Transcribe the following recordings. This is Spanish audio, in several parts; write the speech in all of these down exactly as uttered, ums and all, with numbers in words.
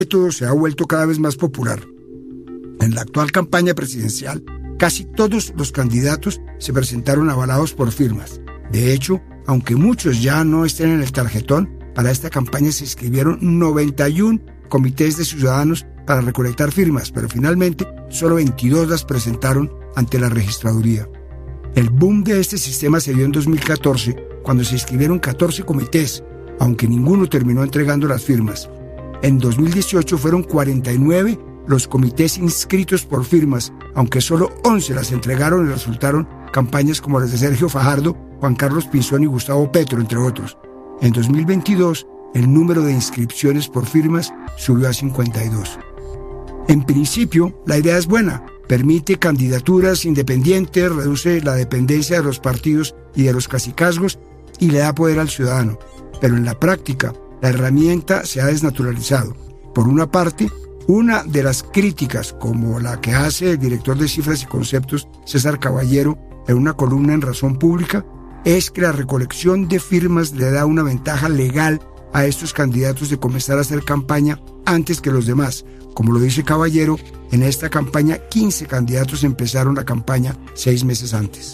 método se ha vuelto cada vez más popular. En la actual campaña presidencial, casi todos los candidatos se presentaron avalados por firmas. De hecho, aunque muchos ya no estén en el tarjetón, para esta campaña se inscribieron noventa y uno comités de ciudadanos para recolectar firmas, pero finalmente solo veintidós las presentaron ante la registraduría. El boom de este sistema se dio en dos mil catorce, cuando se inscribieron catorce comités, aunque ninguno terminó entregando las firmas. En dos mil dieciocho fueron cuarenta y nueve los comités inscritos por firmas, aunque solo once las entregaron y resultaron campañas como las de Sergio Fajardo, Juan Carlos Pinzón y Gustavo Petro, entre otros. En dos mil veintidós, el número de inscripciones por firmas subió a cincuenta y dos. En principio, la idea es buena. Permite candidaturas independientes, reduce la dependencia de los partidos y de los cacicazgos y le da poder al ciudadano. Pero en la práctica, la herramienta se ha desnaturalizado. Por una parte, una de las críticas, como la que hace el director de Cifras y Conceptos, César Caballero, en una columna en Razón Pública, es que la recolección de firmas le da una ventaja legal a estos candidatos de comenzar a hacer campaña antes que los demás. Como lo dice Caballero, en esta campaña quince candidatos empezaron la campaña seis meses antes.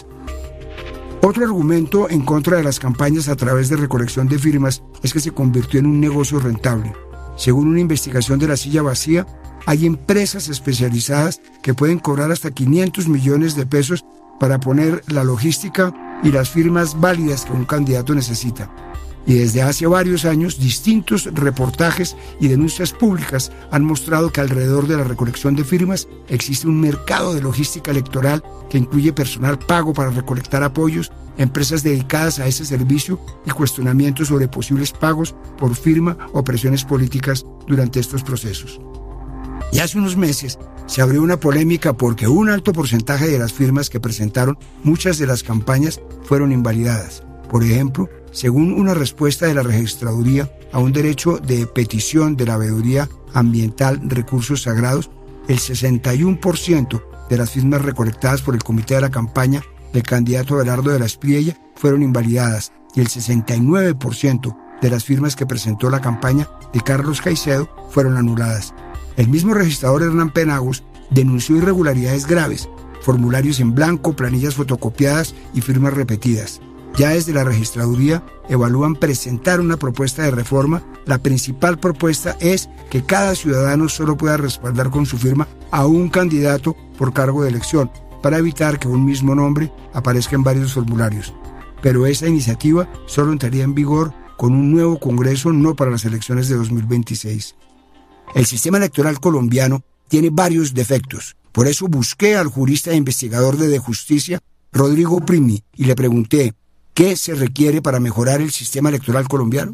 Otro argumento en contra de las campañas a través de recolección de firmas es que se convirtió en un negocio rentable. Según una investigación de La Silla Vacía, hay empresas especializadas que pueden cobrar hasta quinientos millones de pesos para poner la logística y las firmas válidas que un candidato necesita. Y desde hace varios años, distintos reportajes y denuncias públicas han mostrado que alrededor de la recolección de firmas existe un mercado de logística electoral que incluye personal pago para recolectar apoyos, empresas dedicadas a ese servicio y cuestionamientos sobre posibles pagos por firma o presiones políticas durante estos procesos. Y hace unos meses se abrió una polémica porque un alto porcentaje de las firmas que presentaron muchas de las campañas fueron invalidadas. Por ejemplo, según una respuesta de la registraduría a un derecho de petición de la Veeduría Ambiental Recursos Sagrados, el sesenta y uno por ciento de las firmas recolectadas por el comité de la campaña del candidato Abelardo de la Espriella fueron invalidadas y el sesenta y nueve por ciento de las firmas que presentó la campaña de Carlos Caicedo fueron anuladas. El mismo registrador Hernán Penagos denunció irregularidades graves, formularios en blanco, planillas fotocopiadas y firmas repetidas. Ya desde la registraduría evalúan presentar una propuesta de reforma. La principal propuesta es que cada ciudadano solo pueda respaldar con su firma a un candidato por cargo de elección, para evitar que un mismo nombre aparezca en varios formularios. Pero esa iniciativa solo entraría en vigor con un nuevo Congreso, no para las elecciones de dos mil veintiséis. El sistema electoral colombiano tiene varios defectos. Por eso busqué al jurista e investigador de De Justicia, Rodrigo Primi, y le pregunté, ¿qué se requiere para mejorar el sistema electoral colombiano?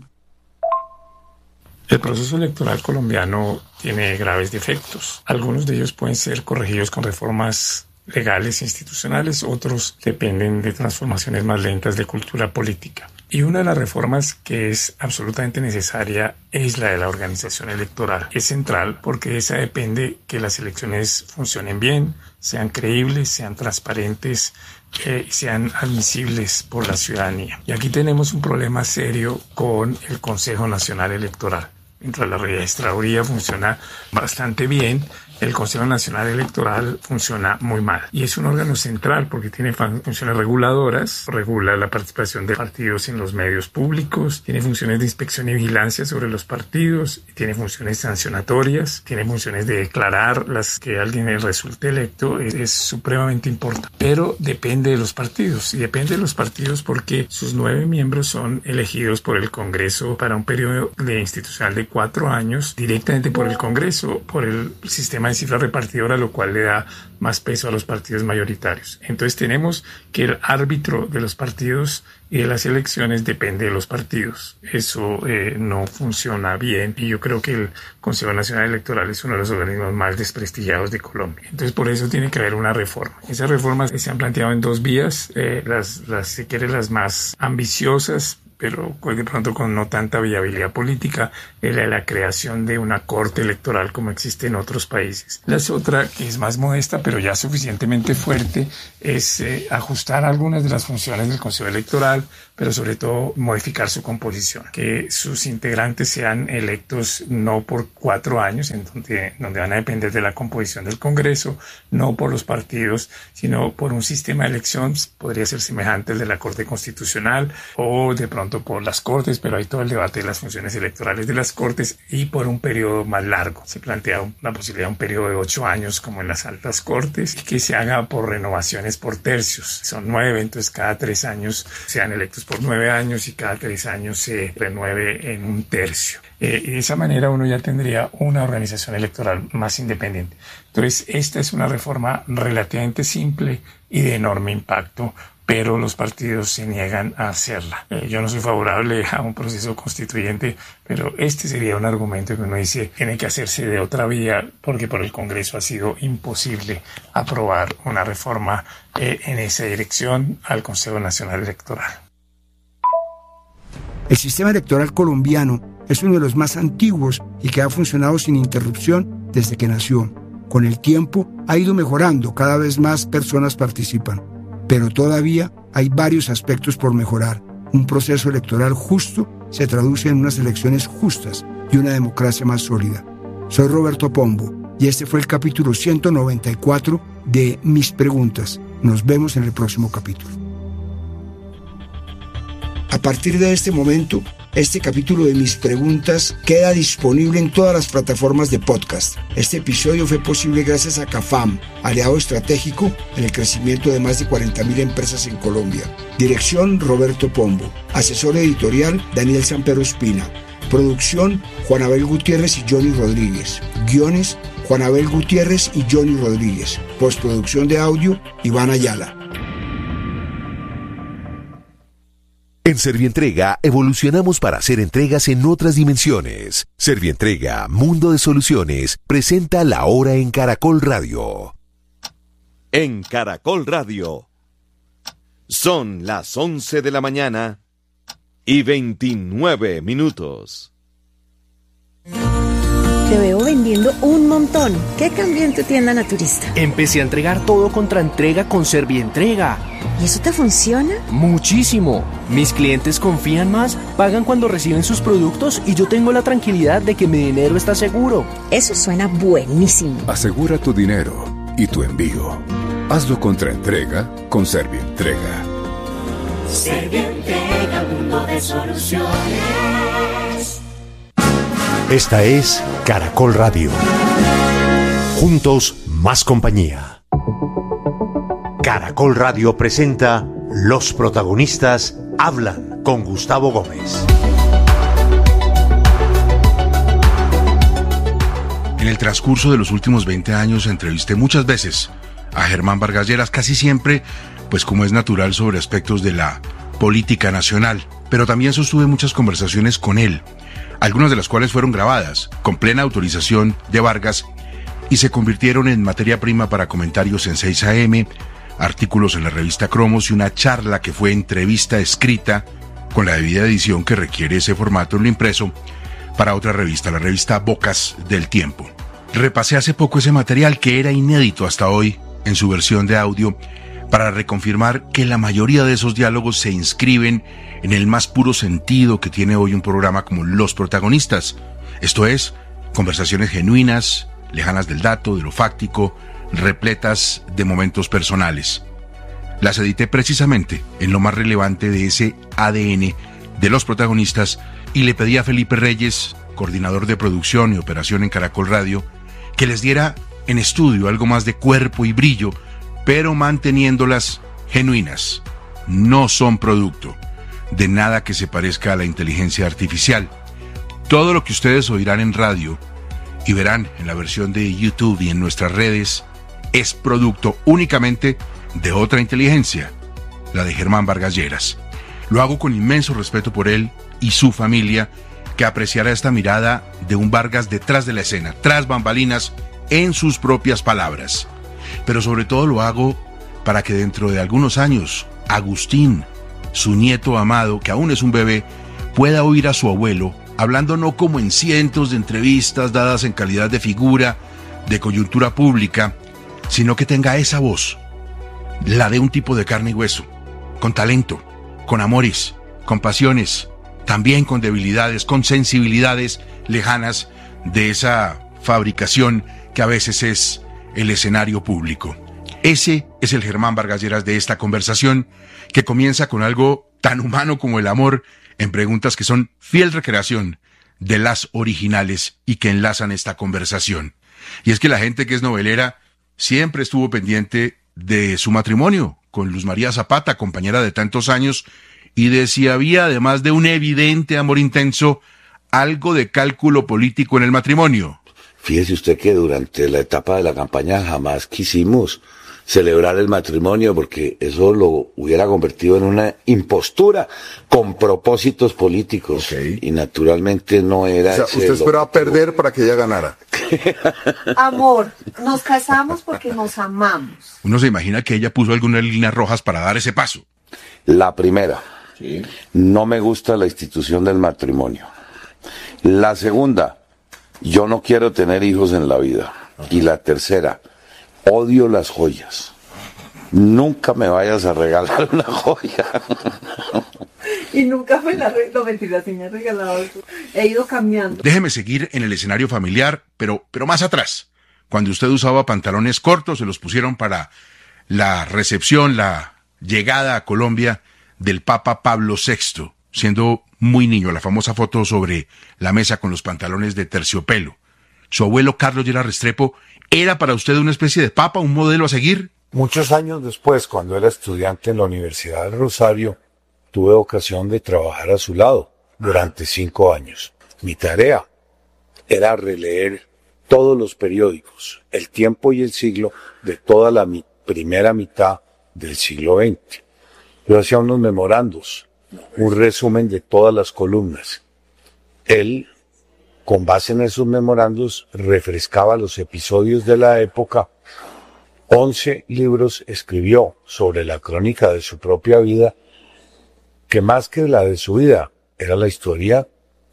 El proceso electoral colombiano tiene graves defectos. Algunos de ellos pueden ser corregidos con reformas legales e institucionales, otros dependen de transformaciones más lentas de cultura política. Y una de las reformas que es absolutamente necesaria es la de la organización electoral. Es central porque de esa depende que las elecciones funcionen bien, sean creíbles, sean transparentes, eh, sean admisibles por la ciudadanía. Y aquí tenemos un problema serio con el Consejo Nacional Electoral. Mientras la registraduría funciona bastante bien, el Consejo Nacional Electoral funciona muy mal. Y es un órgano central porque tiene funciones reguladoras, regula la participación de partidos en los medios públicos, tiene funciones de inspección y vigilancia sobre los partidos, tiene funciones sancionatorias, tiene funciones de declarar las que alguien resulte electo. Es, es supremamente importante. Pero depende de los partidos, y depende de los partidos porque sus nueve miembros son elegidos por el Congreso para un periodo de institucional de cuatro años, directamente por el Congreso, por el sistema de cifra repartidora, lo cual le da más peso a los partidos mayoritarios. Entonces tenemos que el árbitro de los partidos y de las elecciones depende de los partidos. Eso eh, no funciona bien y yo creo que el Consejo Nacional Electoral es uno de los organismos más desprestigiados de Colombia. Entonces por eso tiene que haber una reforma. Esas reformas se han planteado en dos vías, eh, las, las, si quiere, las más ambiciosas pero de pronto con no tanta viabilidad política, es la, la creación de una corte electoral como existe en otros países. La otra, que es más modesta, pero ya suficientemente fuerte, es eh, ajustar algunas de las funciones del Consejo Electoral, pero sobre todo modificar su composición, que sus integrantes sean electos no por cuatro años, en donde, donde van a depender de la composición del Congreso, no por los partidos, sino por un sistema de elección, podría ser semejante al de la Corte Constitucional, o de pronto por las Cortes, pero hay todo el debate de las funciones electorales de las Cortes, y por un periodo más largo. Se plantea la posibilidad de un periodo de ocho años, como en las altas Cortes, y que se haga por renovaciones por tercios. Son nueve, entonces cada tres años sean electos por nueve años y cada tres años se renueve en un tercio. Eh, y de esa manera uno ya tendría una organización electoral más independiente. Entonces, esta es una reforma relativamente simple y de enorme impacto, pero los partidos se niegan a hacerla. Eh, yo no soy favorable a un proceso constituyente, pero este sería un argumento que uno dice tiene que hacerse de otra vía, porque por el Congreso ha sido imposible aprobar una reforma eh, en esa dirección al Consejo Nacional Electoral. El sistema electoral colombiano es uno de los más antiguos y que ha funcionado sin interrupción desde que nació. Con el tiempo ha ido mejorando, cada vez más personas participan, pero todavía hay varios aspectos por mejorar. Un proceso electoral justo se traduce en unas elecciones justas y una democracia más sólida. Soy Roberto Pombo y este fue el capítulo ciento noventa y cuatro de Mis Preguntas. Nos vemos en el próximo capítulo. A partir de este momento, este capítulo de Mis Preguntas queda disponible en todas las plataformas de podcast. Este episodio fue posible gracias a CAFAM, aliado estratégico en el crecimiento de más de cuarenta mil empresas en Colombia. Dirección Roberto Pombo. Asesor editorial Daniel Sampero Espina. Producción Juan Abel Gutiérrez y Johnny Rodríguez. Guiones Juan Abel Gutiérrez y Johnny Rodríguez. Postproducción de audio Iván Ayala. En Servientrega evolucionamos para hacer entregas en otras dimensiones. Servientrega, Mundo de Soluciones, presenta La Hora en Caracol Radio. En Caracol Radio. Son las once de la mañana y veintinueve minutos. Te veo vendiendo un montón. ¿Qué cambió en tu tienda naturista? Empecé a entregar todo contra entrega con Servientrega. ¿Y eso te funciona? Muchísimo. Mis clientes confían más, pagan cuando reciben sus productos y yo tengo la tranquilidad de que mi dinero está seguro. Eso suena buenísimo. Asegura tu dinero y tu envío. Hazlo contra entrega con Servientrega. Servientrega, mundo de soluciones. Esta es Caracol Radio. Juntos, más compañía. Caracol Radio presenta Los Protagonistas Hablan con Gustavo Gómez. En el transcurso de los últimos veinte años entrevisté muchas veces a Germán Vargas Lleras, casi siempre, pues como es natural, sobre aspectos de la política nacional, pero también sostuve muchas conversaciones con él, algunas de las cuales fueron grabadas, con plena autorización de Vargas, y se convirtieron en materia prima para comentarios en seis a eme, artículos en la revista Cromos y una charla que fue entrevista escrita con la debida edición que requiere ese formato en lo impreso para otra revista, la revista Bocas del Tiempo. Repasé hace poco ese material que era inédito hasta hoy en su versión de audio para reconfirmar que la mayoría de esos diálogos se inscriben en el más puro sentido que tiene hoy un programa como Los Protagonistas, esto es, conversaciones genuinas, lejanas del dato, de lo fáctico, repletas de momentos personales. Las edité precisamente en lo más relevante de ese A D N de Los Protagonistas y le pedí a Felipe Reyes, coordinador de producción y operación en Caracol Radio, que les diera en estudio algo más de cuerpo y brillo, pero manteniéndolas genuinas. No son producto de nada que se parezca a la inteligencia artificial. Todo lo que ustedes oirán en radio y verán en la versión de YouTube y en nuestras redes es producto únicamente de otra inteligencia, la de Germán Vargas Lleras. Lo hago con inmenso respeto por él y su familia, que apreciará esta mirada de un Vargas detrás de la escena, tras bambalinas, en sus propias palabras. Pero sobre todo lo hago para que dentro de algunos años, Agustín su nieto amado, que aún es un bebé, pueda oír a su abuelo hablando no como en cientos de entrevistas dadas en calidad de figura, de coyuntura pública, sino que tenga esa voz, la de un tipo de carne y hueso, con talento, con amores, con pasiones, también con debilidades, con sensibilidades lejanas de esa fabricación que a veces es el escenario público. Ese es el Germán Vargas Lleras de esta conversación, que comienza con algo tan humano como el amor, en preguntas que son fiel recreación de las originales y que enlazan esta conversación. Y es que la gente que es novelera siempre estuvo pendiente de su matrimonio con Luz María Zapata, compañera de tantos años, y de si había, además de un evidente amor intenso, algo de cálculo político en el matrimonio. Fíjese usted que durante la etapa de la campaña jamás quisimos celebrar el matrimonio porque eso lo hubiera convertido en una impostura con propósitos políticos. Okay. Y naturalmente no era... O sea, usted esperaba perder para que ella ganara. Amor, nos casamos porque nos amamos. Uno se imagina que ella puso algunas líneas rojas para dar ese paso. La primera, sí. No me gusta la institución del matrimonio. La segunda, yo no quiero tener hijos en la vida. Okay. Y la tercera, odio las joyas. Nunca me vayas a regalar una joya. Y nunca me la regalado, no, mentira, sí me ha regalado eso. He ido cambiando. Déjeme seguir en el escenario familiar, pero, pero más atrás. Cuando usted usaba pantalones cortos, se los pusieron para la recepción, la llegada a Colombia del Papa Pablo sexto, siendo muy niño, la famosa foto sobre la mesa con los pantalones de terciopelo. Su abuelo Carlos Lleras Restrepo, ¿era para usted una especie de papa, un modelo a seguir? Muchos años después, cuando era estudiante en la Universidad del Rosario, tuve ocasión de trabajar a su lado durante cinco años. Mi tarea era releer todos los periódicos, El Tiempo y El Siglo, de toda la mi- primera mitad del siglo veinte. Yo hacía unos memorandos, un resumen de todas las columnas. Él, con base en esos memorandos, refrescaba los episodios de la época. Once libros escribió sobre la crónica de su propia vida, que más que la de su vida, era la historia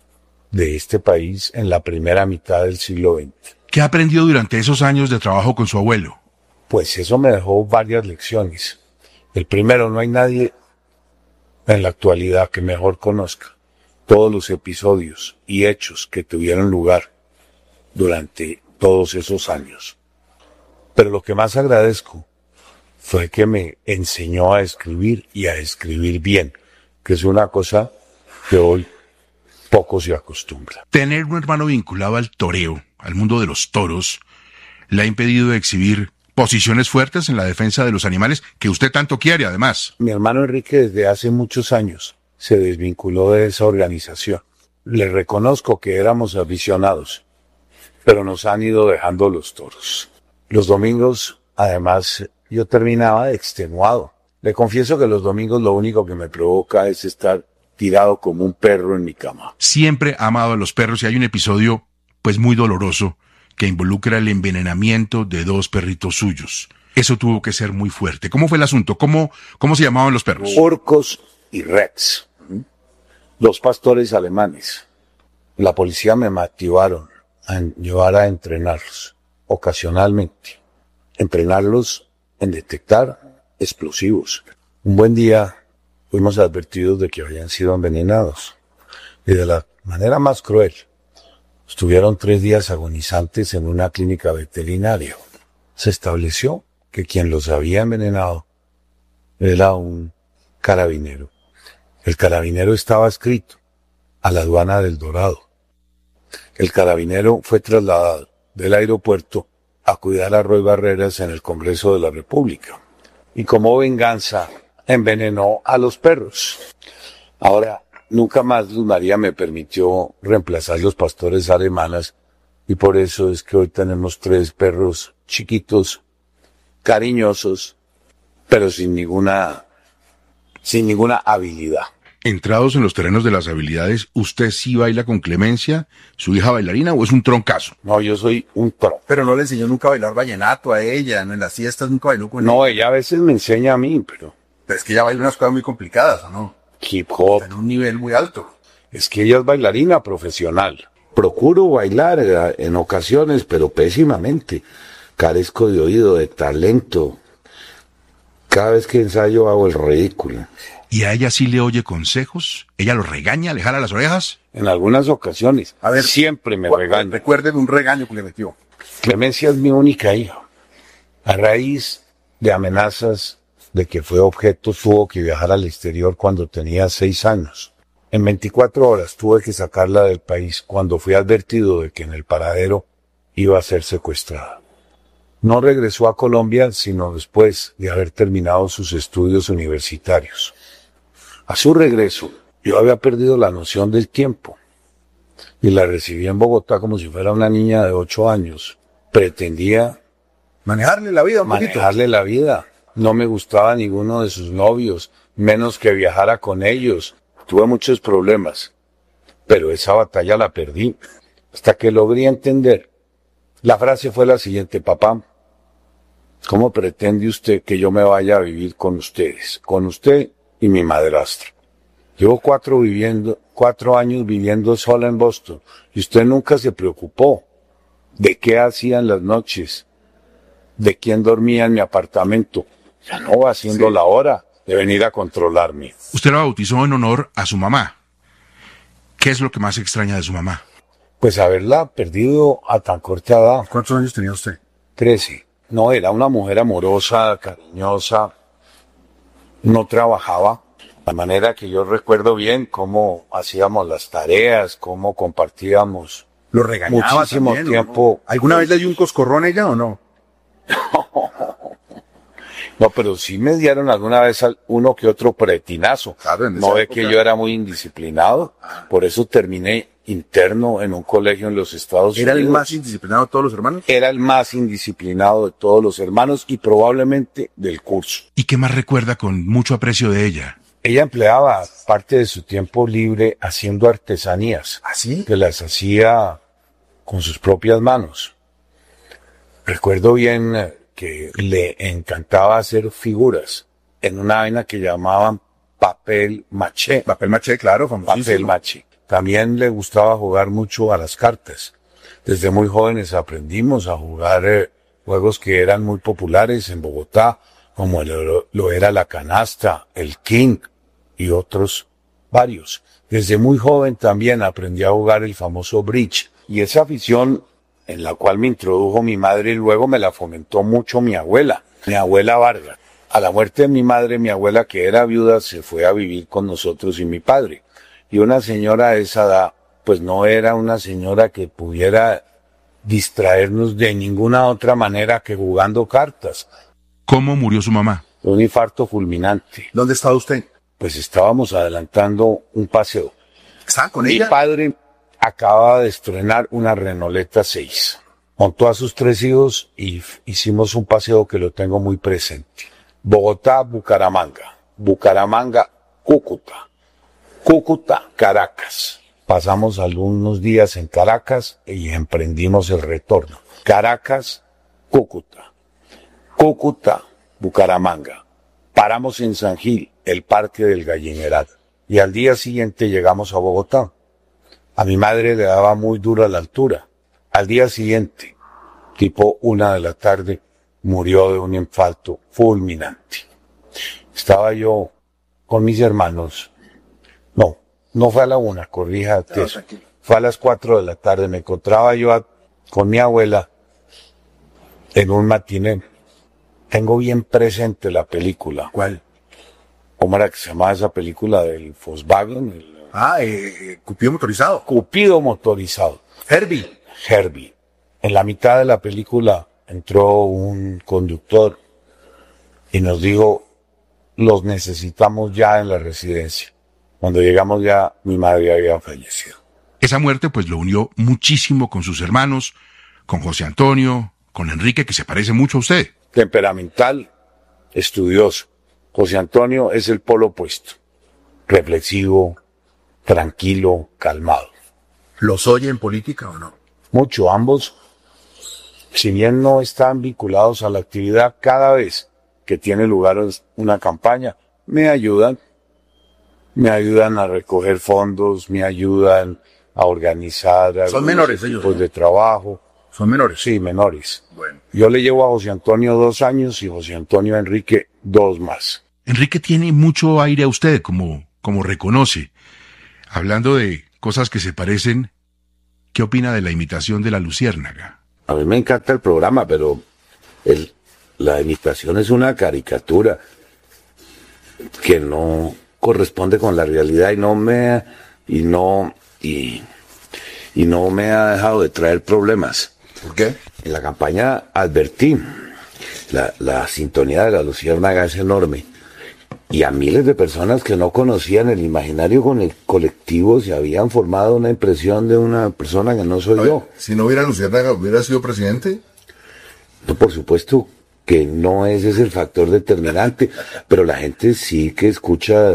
de este país en la primera mitad del siglo veinte. ¿Qué aprendió durante esos años de trabajo con su abuelo? Pues eso me dejó varias lecciones. El primero, no hay nadie en la actualidad que mejor conozca todos los episodios y hechos que tuvieron lugar durante todos esos años. Pero lo que más agradezco fue que me enseñó a escribir y a escribir bien, que es una cosa que hoy poco se acostumbra. Tener un hermano vinculado al toreo, al mundo de los toros, le ha impedido exhibir posiciones fuertes en la defensa de los animales que usted tanto quiere, además. Mi hermano Enrique desde hace muchos años se desvinculó de esa organización. Le reconozco que éramos aficionados, pero nos han ido dejando los toros. Los domingos, además, yo terminaba extenuado. Le confieso que los domingos lo único que me provoca es estar tirado como un perro en mi cama. Siempre ha amado a los perros y hay un episodio, pues muy doloroso, que involucra el envenenamiento de dos perritos suyos. Eso tuvo que ser muy fuerte. ¿Cómo fue el asunto? ¿Cómo, cómo se llamaban los perros? Orcos y Rex. Dos pastores alemanes. La policía me motivaron a llevar a entrenarlos, ocasionalmente. Entrenarlos en detectar explosivos. Un buen día fuimos advertidos de que habían sido envenenados. Y de la manera más cruel. Estuvieron tres días agonizantes en una clínica veterinaria. Se estableció que quien los había envenenado era un carabinero. El carabinero estaba adscrito a la aduana del Dorado. El carabinero fue trasladado del aeropuerto a cuidar a Roy Barreras en el Congreso de la República. Y como venganza, envenenó a los perros. Ahora, nunca más Luz María me permitió reemplazar los pastores alemanes y por eso es que hoy tenemos tres perros chiquitos, cariñosos, pero sin ninguna, sin ninguna habilidad. Entrados en los terrenos de las habilidades, ¿usted sí baila con Clemencia, su hija bailarina, o es un troncazo? No, yo soy un tronco. Pero no le enseñó nunca a bailar vallenato a ella, no en las fiestas nunca bailó con No, ella. ella a veces me enseña a mí, pero Pero es que ella baila unas cosas muy complicadas, ¿o no? Hip hop. En un nivel muy alto. Es que ella es bailarina profesional. Procuro bailar eh, en ocasiones, pero pésimamente. Carezco de oído, de talento. Cada vez que ensayo hago el ridículo. ¿Y a ella sí le oye consejos? ¿Ella lo regaña, le jala las orejas? En algunas ocasiones. A ver, siempre me cu- regaña. Recuérdeme un regaño que le metió. Clemencia es mi única hija. A raíz de amenazas de que fue objeto, tuvo que viajar al exterior cuando tenía seis años. En veinticuatro horas tuve que sacarla del país cuando fui advertido de que en el paradero iba a ser secuestrada. No regresó a Colombia sino después de haber terminado sus estudios universitarios. A su regreso, yo había perdido la noción del tiempo y la recibí en Bogotá como si fuera una niña de ocho años. Pretendía manejarle la vida un poquito. Manejarle la vida. No me gustaba ninguno de sus novios, menos que viajara con ellos. Tuve muchos problemas, pero esa batalla la perdí. Hasta que logré entender. La frase fue la siguiente: papá, ¿cómo pretende usted que yo me vaya a vivir con ustedes? Con usted y mi madrastra. Llevo cuatro viviendo, cuatro años viviendo sola en Boston, y usted nunca se preocupó de qué hacía en las noches, de quién dormía en mi apartamento. Ya no va siendo sí. la hora de venir a controlarme. Usted la bautizó en honor a su mamá. ¿Qué es lo que más extraña de su mamá? Pues haberla perdido a tan corta edad. ¿Cuántos años tenía usted? Trece. No, era una mujer amorosa, cariñosa, no trabajaba. De manera que yo recuerdo bien cómo hacíamos las tareas, cómo compartíamos. Lo regañaba muchísimo también, tiempo. ¿no? ¿Alguna vez le dio un coscorrón a ella o no? No, pero sí me dieron alguna vez uno que otro pretinazo. Claro, no ve que yo era muy indisciplinado, por eso terminé interno en un colegio en los Estados ¿Era Unidos. ¿Era el más indisciplinado de todos los hermanos? Era el más indisciplinado de todos los hermanos y probablemente del curso. ¿Y qué más recuerda con mucho aprecio de ella? Ella empleaba parte de su tiempo libre haciendo artesanías. ¿Ah, sí? Que las hacía con sus propias manos. Recuerdo bien que le encantaba hacer figuras en una vaina que llamaban papel maché. Papel maché, claro, famosísimo. Papel maché. También le gustaba jugar mucho a las cartas. Desde muy jóvenes aprendimos a jugar eh, juegos que eran muy populares en Bogotá, como el, lo era la canasta, el king y otros varios. Desde muy joven también aprendí a jugar el famoso bridge. Y esa afición en la cual me introdujo mi madre y luego me la fomentó mucho mi abuela, mi abuela Vargas. A la muerte de mi madre, mi abuela, que era viuda, se fue a vivir con nosotros y mi padre. Y una señora de esa edad, pues no era una señora que pudiera distraernos de ninguna otra manera que jugando cartas. ¿Cómo murió su mamá? Un infarto fulminante. ¿Dónde estaba usted? Pues estábamos adelantando un paseo. ¿Estaba con mi ella? Mi padre acaba de estrenar una Renauleta seis. Montó a sus tres hijos y hicimos un paseo que lo tengo muy presente. Bogotá, Bucaramanga. Bucaramanga, Cúcuta. Cúcuta, Caracas. Pasamos algunos días en Caracas y emprendimos el retorno. Caracas, Cúcuta. Cúcuta, Bucaramanga. Paramos en San Gil, el Parque del Gallineral. Y al día siguiente llegamos a Bogotá. A mi madre le daba muy dura la altura. Al día siguiente, tipo una de la tarde, murió de un infarto fulminante. Estaba yo con mis hermanos. No, no fue a la una, corrija no, eso. Fue a las cuatro de la tarde. Me encontraba yo a, con mi abuela en un matiné. Tengo bien presente la película. ¿Cuál? ¿Cómo era que se llamaba esa película del Volkswagen? El, ah, eh, Cupido motorizado. Cupido motorizado. Herbie. Herbie. En la mitad de la película entró un conductor y nos dijo, los necesitamos ya en la residencia. Cuando llegamos ya, mi madre había fallecido. Esa muerte pues lo unió muchísimo con sus hermanos, con José Antonio, con Enrique, que se parece mucho a usted. Temperamental, estudioso. José Antonio es el polo opuesto. Reflexivo, tranquilo, calmado. ¿Los oye en política o no? Mucho, ambos, si bien no están vinculados a la actividad, cada vez que tiene lugar una campaña, me ayudan. Me ayudan a recoger fondos, me ayudan a organizar. Son menores ellos, tipos ¿no? de trabajo. ¿Son menores? Sí, menores. Bueno. Yo le llevo a José Antonio dos años y José Antonio Enrique dos más. Enrique tiene mucho aire a usted, como, como reconoce. Hablando de cosas que se parecen, ¿qué opina de la imitación de la luciérnaga? A mí me encanta el programa, pero el, la imitación es una caricatura que no corresponde con la realidad y no me y no y, y no me ha dejado de traer problemas. ¿Por qué? En la campaña advertí, la, la sintonía de la luciérnaga es enorme. Y a miles de personas que no conocían el imaginario con el colectivo se habían formado una impresión de una persona que no soy A ver, yo. si no hubiera Luciérnaga, ¿hubiera sido presidente? No, por supuesto que no ese es el factor determinante, pero la gente sí que escucha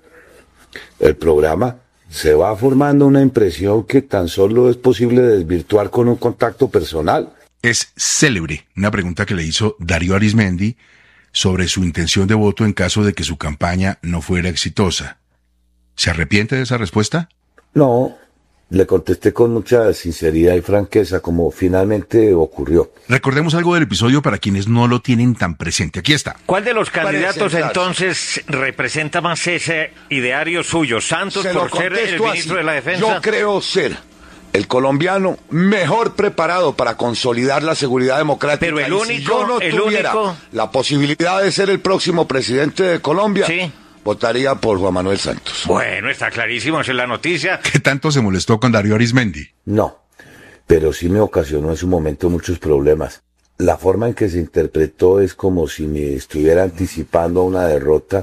el programa, se va formando una impresión que tan solo es posible desvirtuar con un contacto personal. Es célebre una pregunta que le hizo Darío Arizmendi sobre su intención de voto en caso de que su campaña no fuera exitosa. ¿Se arrepiente de esa respuesta? No, le contesté con mucha sinceridad y franqueza, como finalmente ocurrió. Recordemos algo del episodio para quienes no lo tienen tan presente. Aquí está. ¿Cuál de los candidatos entonces representa más ese ideario suyo? ¿Santos Se lo por ser el contesto ministro así. de la Defensa? Yo creo ser el colombiano mejor preparado para consolidar la seguridad democrática. Pero el Y si único, yo no el tuviera único... la posibilidad de ser el próximo presidente de Colombia, ¿Sí? votaría por Juan Manuel Santos. Bueno, está clarísimo, esa es la noticia. ¿Qué tanto se molestó con Darío Arizmendi? No, pero sí me ocasionó en su momento muchos problemas. La forma en que se interpretó es como si me estuviera anticipando a una derrota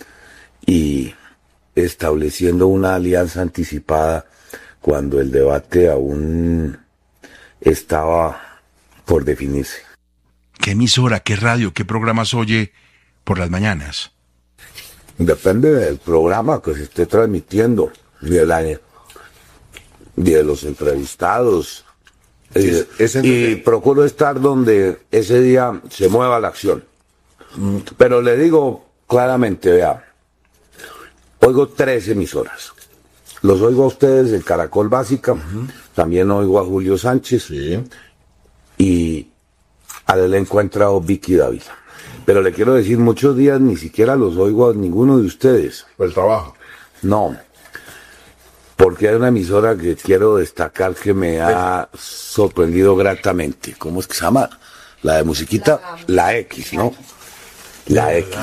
y estableciendo una alianza anticipada cuando el debate aún estaba por definirse. ¿Qué emisora, qué radio, qué programas oye por las mañanas? Depende del programa que se esté transmitiendo, de, la, de los entrevistados. Eh, es y procuro estar donde ese día se mueva la acción. Mm. Pero le digo claramente, vea, oigo tres emisoras. Los oigo a ustedes en Caracol Básica, uh-huh. También oigo a Julio Sánchez, sí. Y al elenco ha entrado Vicky Dávila. Pero le quiero decir, muchos días ni siquiera los oigo a ninguno de ustedes. ¿Por el trabajo? No, porque hay una emisora que quiero destacar que me ha sorprendido gratamente. ¿Cómo es que se llama? La de musiquita, la X, ¿no? La X.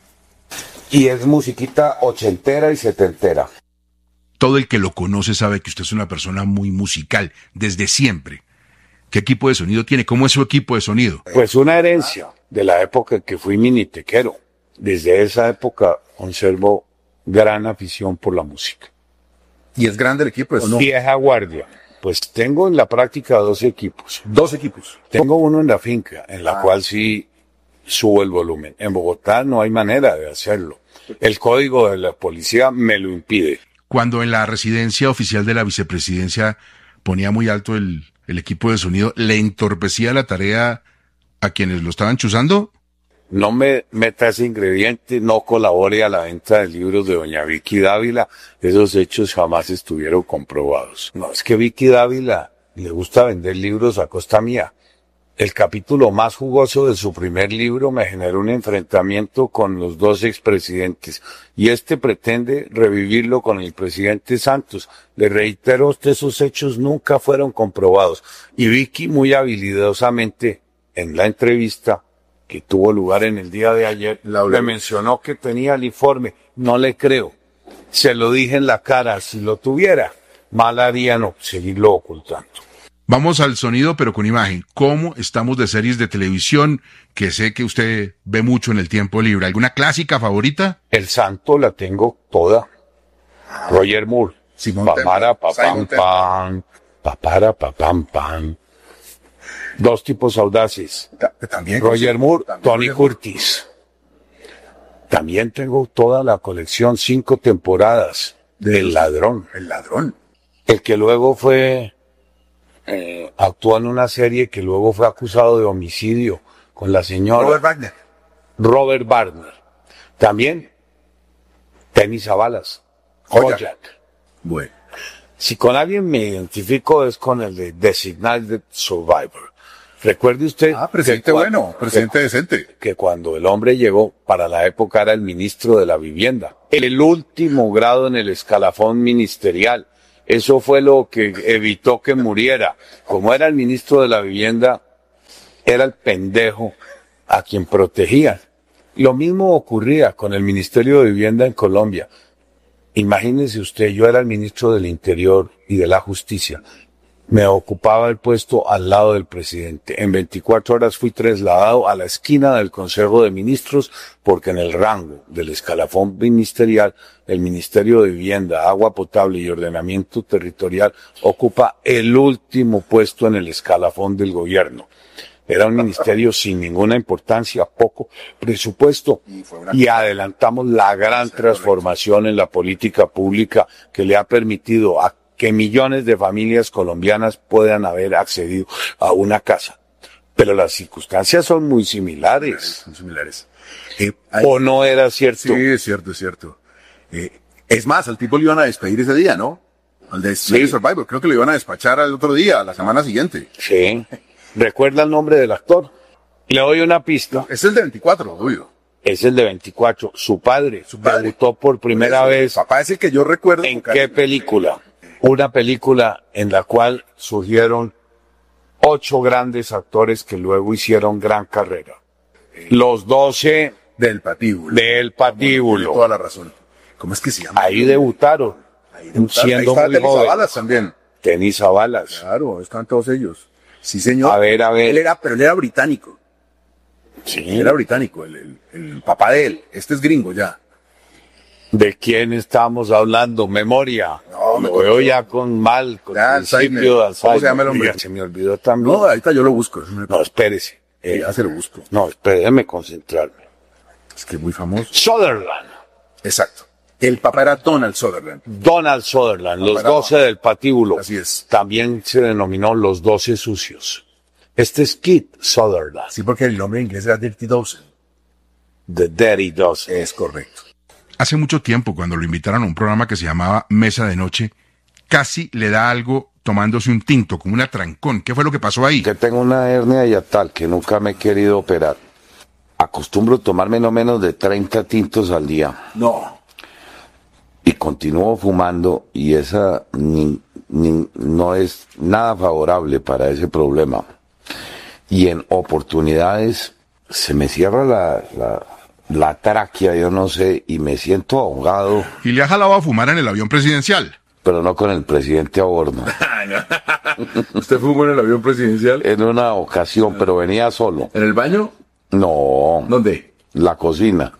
Y es musiquita ochentera y setentera. Todo el que lo conoce sabe que usted es una persona muy musical, desde siempre. ¿Qué equipo de sonido tiene? ¿Cómo es su equipo de sonido? Pues una herencia de la época en que fui minitequero. Desde esa época conservo gran afición por la música. ¿Y es grande el equipo? ¿O no? Vieja guardia. Pues tengo en la práctica dos equipos. ¿Dos equipos? Tengo uno en la finca, en la ah. cual sí subo el volumen. En Bogotá no hay manera de hacerlo. El código de la policía me lo impide. Cuando en la residencia oficial de la vicepresidencia ponía muy alto el, el equipo de sonido, ¿le entorpecía la tarea a quienes lo estaban chuzando? No me meta ese ingrediente, no colabore a la venta de libros de doña Vicky Dávila. Esos hechos jamás estuvieron comprobados. No, es que Vicky Dávila le gusta vender libros a costa mía. El capítulo más jugoso de su primer libro me generó un enfrentamiento con los dos expresidentes y este pretende revivirlo con el presidente Santos. Le reitero a usted, esos hechos nunca fueron comprobados. Y Vicky muy habilidosamente en la entrevista que tuvo lugar en el día de ayer me mencionó que tenía el informe. No le creo. Se lo dije en la cara. Si lo tuviera, mal haría no seguirlo ocultando. Vamos al sonido, pero con imagen. ¿Cómo estamos de series de televisión que sé que usted ve mucho en el tiempo libre? ¿Alguna clásica favorita? El Santo la tengo toda. Roger Moore. Papara, papam, pam. Papara, papam, pam. Dos tipos audaces. ¿También? Roger Moore, Tony Curtis. También tengo toda la colección, cinco temporadas. De El Ladrón. El Ladrón. El que luego fue... Eh, actuó en una serie que luego fue acusado de homicidio con la señora Robert Wagner. Robert Wagner. También Tenis a balas. Kojak. Bueno. Si con alguien me identifico es con el de Designated Survivor. Recuerde usted... Ah, presidente cuando, bueno, presidente que, decente. Que cuando el hombre llegó, para la época era el ministro de la vivienda. El último grado en el escalafón ministerial. Eso fue lo que evitó que muriera. Como era el ministro de la vivienda, era el pendejo a quien protegían. Lo mismo ocurría con el Ministerio de Vivienda en Colombia. Imagínese usted, yo era el ministro del Interior y de la Justicia. Me ocupaba el puesto al lado del presidente. En veinticuatro horas fui trasladado a la esquina del Consejo de Ministros porque en el rango del escalafón ministerial, el Ministerio de Vivienda, Agua Potable y Ordenamiento Territorial ocupa el último puesto en el escalafón del gobierno. Era un ministerio sin ninguna importancia, poco presupuesto, y adelantamos la gran transformación en la política pública que le ha permitido a que millones de familias colombianas puedan haber accedido a una casa. Pero las circunstancias son muy similares. Son similares. Eh, ¿O no era cierto? Sí, es cierto, es cierto. Eh, es más, al tipo le iban a despedir ese día, ¿no? Al de sí. Survivor, creo que lo iban a despachar al otro día, la semana siguiente. Sí. ¿Recuerda el nombre del actor? Le doy una pista. Es el de veinticuatro, obvio. Es el de veinticuatro. Su padre, Su padre. debutó por primera por vez. Papá es el que yo recuerdo. ¿En qué película? Una película en la cual surgieron ocho grandes actores que luego hicieron gran carrera. Los doce del patíbulo. Del patíbulo. Tiene toda la razón. ¿Cómo es que se llama? Ahí debutaron. Ahí debutaron. Siendo Ahí muy joven. Balas también. Tenis a balas. Claro, están todos ellos. Sí, señor. A ver, a ver. Él era, pero él era británico. Sí. Él era británico, el, el, el papá de él. Este es gringo ya. ¿De quién estamos hablando? Memoria. No, me lo veo ya con mal, con ya, principio de Alzheimer. ¿Cómo se llama el hombre? Ya, se me olvidó también. No, ahorita yo lo busco. No, espérese. Eh, ya se lo busco. No, espérese, déjeme concentrarme. Es que es muy famoso. Sutherland. Exacto. El papá era Donald Sutherland. Donald Sutherland, los doce del patíbulo. Así es. También se denominó los doce sucios. Este es Keith Sutherland. Sí, porque el nombre en inglés era Dirty Dozen. The Dirty Dozen. Es correcto. Hace mucho tiempo, cuando lo invitaron a un programa que se llamaba Mesa de Noche, casi le da algo tomándose un tinto, como un atrancón. ¿Qué fue lo que pasó ahí? Que tengo una hernia hiatal que nunca me he querido operar. Acostumbro tomarme no menos de treinta tintos al día. No. Y continúo fumando y esa ni, ni, no es nada favorable para ese problema. Y en oportunidades se me cierra la... la la tráquea, yo no sé, y me siento ahogado. ¿Y le ha jalado a fumar en el avión presidencial? Pero no con el presidente a bordo. ¿Usted fumó en el avión presidencial? En una ocasión, pero venía solo. ¿En el baño? No. ¿Dónde? La cocina.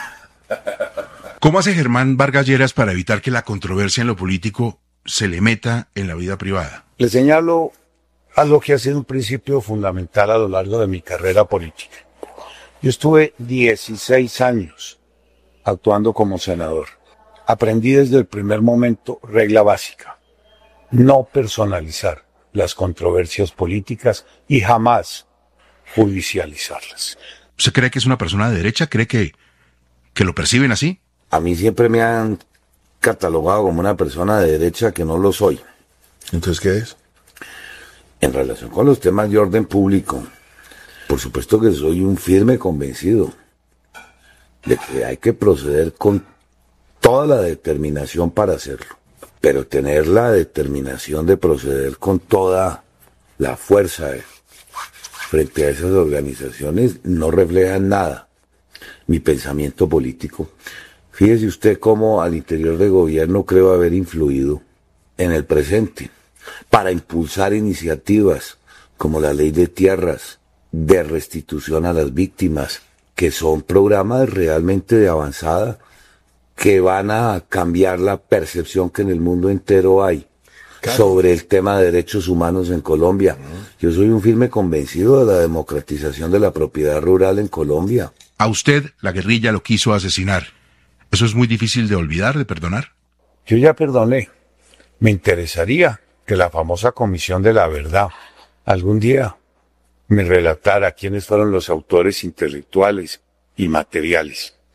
¿Cómo hace Germán Vargas Lleras para evitar que la controversia en lo político se le meta en la vida privada? Le señalo algo que ha sido un principio fundamental a lo largo de mi carrera política. Yo estuve dieciséis años actuando como senador. Aprendí desde el primer momento regla básica: no personalizar las controversias políticas y jamás judicializarlas. ¿Usted cree que es una persona de derecha? ¿Cree que, que lo perciben así? A mí siempre me han catalogado como una persona de derecha que no lo soy. ¿Entonces qué es? En relación con los temas de orden público, por supuesto que soy un firme convencido de que hay que proceder con toda la determinación para hacerlo, pero tener la determinación de proceder con toda la fuerza frente a esas organizaciones no refleja nada mi pensamiento político. Fíjese usted cómo al interior del gobierno creo haber influido en el presente para impulsar iniciativas como la ley de tierras, de restitución a las víctimas, que son programas realmente de avanzada, que van a cambiar la percepción que en el mundo entero hay claro. sobre el tema de derechos humanos en Colombia. Uh-huh. Yo soy un firme convencido de la democratización de la propiedad rural en Colombia. A usted la guerrilla lo quiso asesinar. ¿Eso es muy difícil de olvidar, de perdonar? Yo ya perdoné. Me interesaría que la famosa Comisión de la Verdad algún día me relatara quiénes fueron los autores intelectuales y materiales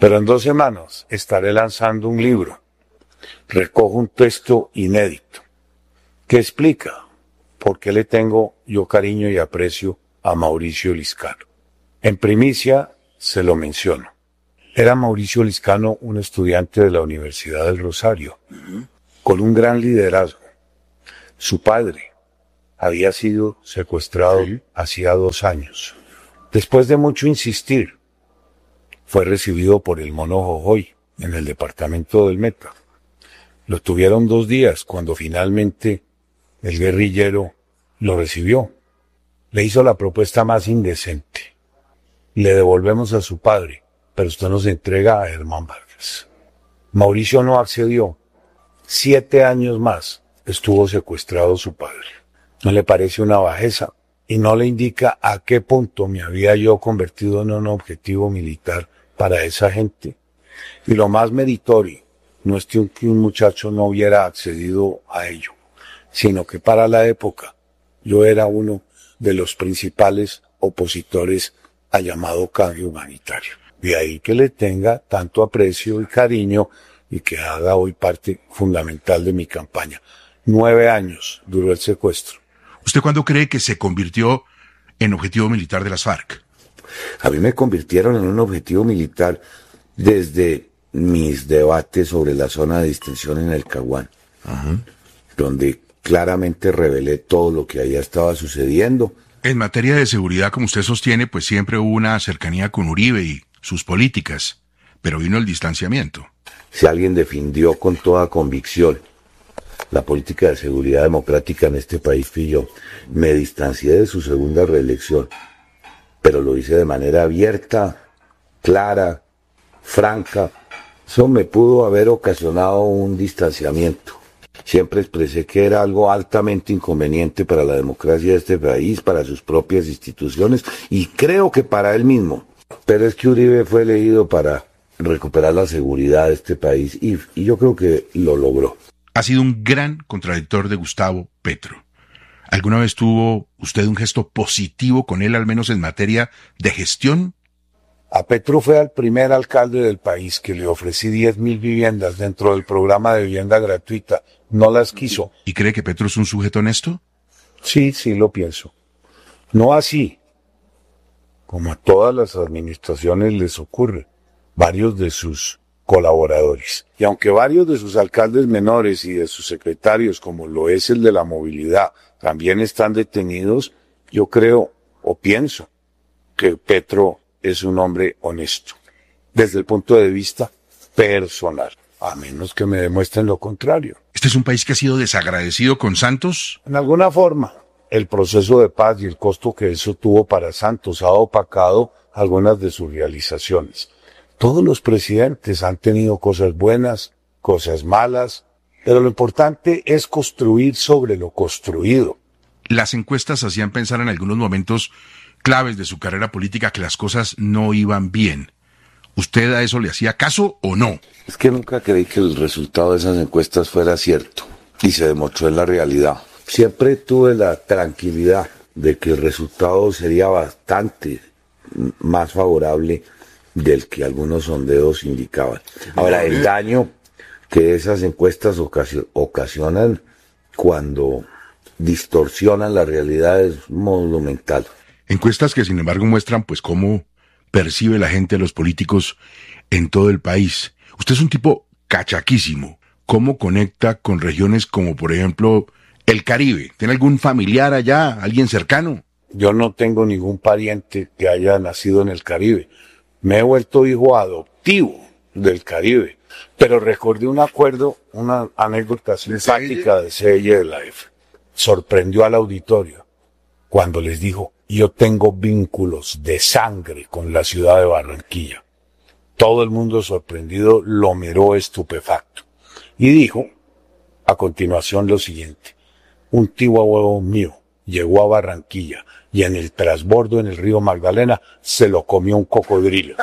Pero en dos semanas estaré lanzando un libro. Recojo un texto inédito que explica por qué le tengo yo cariño y aprecio a Mauricio Liscano. En primicia se lo menciono. Era Mauricio Liscano un estudiante de la Universidad del Rosario, uh-huh. con un gran liderazgo. Su padre había sido secuestrado ¿Sí? hacía dos años. Después de mucho insistir, fue recibido por el Mono Jojoy en el departamento del Meta. Lo tuvieron dos días cuando finalmente el guerrillero lo recibió. Le hizo la propuesta más indecente. Le devolvemos a su padre, pero usted nos entrega a Germán Vargas. Mauricio no accedió. Siete años más estuvo secuestrado su padre. ¿No le parece una bajeza? Y no le indica a qué punto me había yo convertido en un objetivo militar para esa gente. Y lo más meritorio no es que un, que un muchacho no hubiera accedido a ello, sino que para la época yo era uno de los principales opositores al llamado cambio humanitario. De ahí que le tenga tanto aprecio y cariño y que haga hoy parte fundamental de mi campaña. Nueve años duró el secuestro. ¿Usted cuándo cree que se convirtió en objetivo militar de las FARC? A mí me convirtieron en un objetivo militar desde mis debates sobre la zona de distensión en el Caguán, uh-huh. donde claramente revelé todo lo que allá estaba sucediendo. En materia de seguridad, como usted sostiene, pues siempre hubo una cercanía con Uribe y sus políticas, pero vino el distanciamiento. Si alguien defendió con toda convicción la política de seguridad democrática en este país fui yo, me distancié de su segunda reelección, pero lo hice de manera abierta, clara, franca. Eso me pudo haber ocasionado un distanciamiento. Siempre expresé que era algo altamente inconveniente para la democracia de este país, para sus propias instituciones y creo que para él mismo. Pero es que Uribe fue elegido para recuperar la seguridad de este país y, y yo creo que lo logró. Ha sido un gran contradictor de Gustavo Petro. ¿Alguna vez tuvo usted un gesto positivo con él, al menos en materia de gestión? A Petro fue el primer alcalde del país que le ofrecí diez mil viviendas dentro del programa de vivienda gratuita. No las quiso. ¿Y cree que Petro es un sujeto honesto? Sí, sí lo pienso. No así, como a todas las administraciones les ocurre, varios de sus colaboradores. Y aunque varios de sus alcaldes menores y de sus secretarios, como lo es el de la movilidad, también están detenidos, yo creo o pienso que Petro es un hombre honesto, desde el punto de vista personal, a menos que me demuestren lo contrario. ¿Este es un país que ha sido desagradecido con Santos? En alguna forma, el proceso de paz y el costo que eso tuvo para Santos ha opacado algunas de sus realizaciones. Todos los presidentes han tenido cosas buenas, cosas malas, pero lo importante es construir sobre lo construido. Las encuestas hacían pensar en algunos momentos claves de su carrera política que las cosas no iban bien. ¿Usted a eso le hacía caso o no? Es que nunca creí que el resultado de esas encuestas fuera cierto y se demostró en la realidad. Siempre tuve la tranquilidad de que el resultado sería bastante más favorable del que algunos sondeos indicaban. Ahora, el daño que esas encuestas ocasio- ocasionan cuando distorsionan la realidad es monumental. Encuestas que sin embargo muestran pues cómo percibe la gente a los políticos en todo el país. Usted es un tipo cachaquísimo. ¿Cómo conecta con regiones como por ejemplo el Caribe? ¿Tiene algún familiar allá, alguien cercano? Yo no tengo ningún pariente que haya nacido en el Caribe. Me he vuelto hijo adoptivo del Caribe, pero recordé un acuerdo, una anécdota simpática de C I de la F. Sorprendió al auditorio cuando les dijo, yo tengo vínculos de sangre con la ciudad de Barranquilla. Todo el mundo sorprendido lo miró estupefacto y dijo a continuación lo siguiente, un tío abuelo mío llegó a Barranquilla y en el transbordo en el río Magdalena se lo comió un cocodrilo.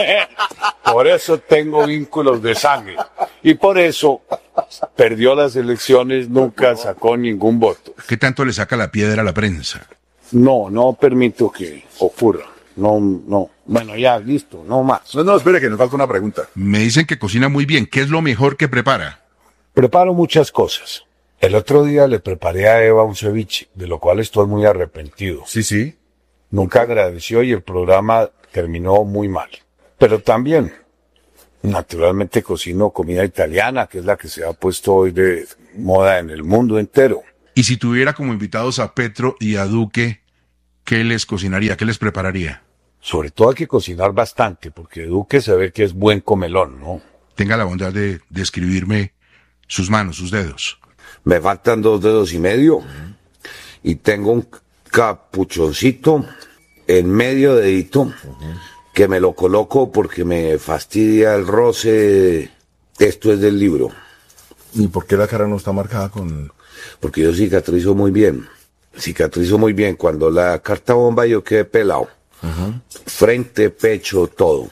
Por eso tengo vínculos de sangre. Y por eso perdió las elecciones, nunca sacó ningún voto. ¿Qué tanto le saca la piedra a la prensa? No, no permito que ocurra. no, no. Bueno, ya, listo, no más. No, no, espere que nos falta una pregunta. Me dicen que cocina muy bien. ¿Qué es lo mejor que prepara? Preparo muchas cosas. El otro día le preparé a Eva un ceviche, de lo cual estoy muy arrepentido. Sí, sí. Nunca agradeció y el programa terminó muy mal. Pero también, naturalmente cocino comida italiana, que es la que se ha puesto hoy de moda en el mundo entero. Y si tuviera como invitados a Petro y a Duque, ¿qué les cocinaría? ¿Qué les prepararía? Sobre todo hay que cocinar bastante, porque Duque se ve que es buen comelón, ¿no? Tenga la bondad de describirme sus manos, sus dedos. Me faltan dos dedos y medio y tengo un capuchoncito en medio dedito que me lo coloco porque me fastidia el roce. Esto es del libro. ¿Y por qué la cara no está marcada con...? Porque yo cicatrizo muy bien. Cicatrizo muy bien. Cuando la carta bomba yo quedé pelado. Uh-huh. Frente, pecho, todo.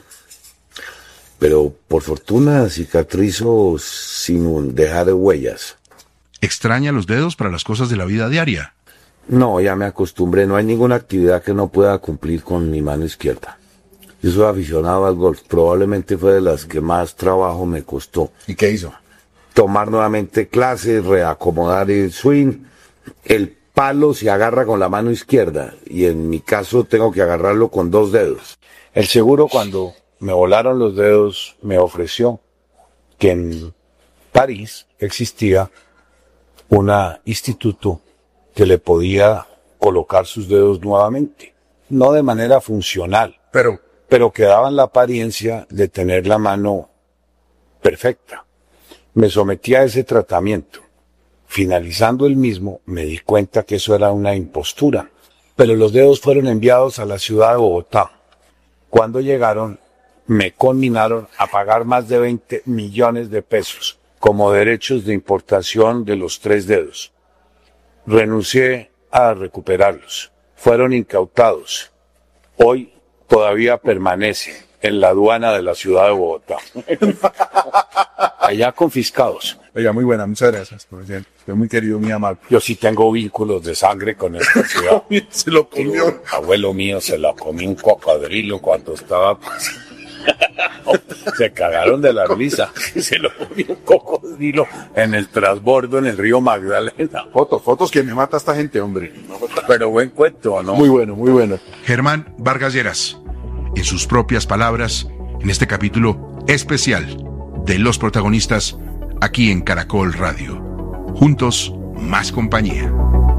Pero por fortuna cicatrizo sin dejar huellas. ¿Extraña los dedos para las cosas de la vida diaria? No, ya me acostumbré. No hay ninguna actividad que no pueda cumplir con mi mano izquierda. Yo soy aficionado al golf. Probablemente fue de las que más trabajo me costó. ¿Y qué hizo? Tomar nuevamente clases, reacomodar el swing. El palo se agarra con la mano izquierda y en mi caso tengo que agarrarlo con dos dedos. El seguro, cuando me volaron los dedos, me ofreció que en París existía un instituto que le podía colocar sus dedos nuevamente. No de manera funcional, pero, pero que daban la apariencia de tener la mano perfecta. Me sometí a ese tratamiento. Finalizando el mismo, me di cuenta que eso era una impostura. Pero los dedos fueron enviados a la ciudad de Bogotá. Cuando llegaron, me conminaron a pagar más de veinte millones de pesos como derechos de importación de los tres dedos. Renuncié a recuperarlos. Fueron incautados. Hoy todavía permanecen en la aduana de la ciudad de Bogotá. Allá confiscados. Oiga, muy buena, muchas gracias, presidente. Estoy muy querido, muy amable. Yo sí tengo vínculos de sangre con esta ciudad. Se lo comió. El abuelo mío se la comió un cocodrilo cuando estaba... Se cagaron de la risa. Se lo comió un cocodrilo en el transbordo en el río Magdalena. Fotos, fotos que me mata esta gente, hombre. Pero buen cuento, ¿no? Muy bueno, muy bueno. Germán Vargas Lleras, en sus propias palabras, en este capítulo especial de Los Protagonistas, aquí en Caracol Radio. Juntos, más compañía.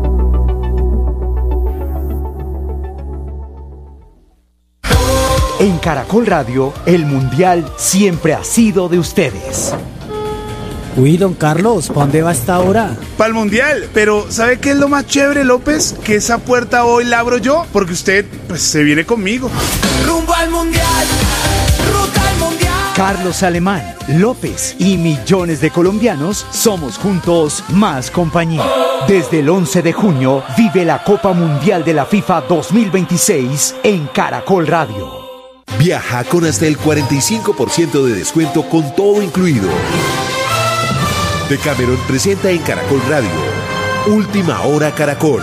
En Caracol Radio, el Mundial siempre ha sido de ustedes. Uy, don Carlos, ¿para dónde va esta hora? Para el Mundial, pero ¿sabe qué es lo más chévere, López? Que esa puerta hoy la abro yo, porque usted, pues, se viene conmigo. Rumbo al Mundial, ruta al Mundial. Carlos Alemán, López y millones de colombianos somos juntos más compañía. Desde el once de junio, vive la Copa Mundial de la FIFA dos mil veintiséis en Caracol Radio. Viaja con hasta el cuarenta y cinco por ciento de descuento con todo incluido. Decameron presenta en Caracol Radio Última Hora Caracol.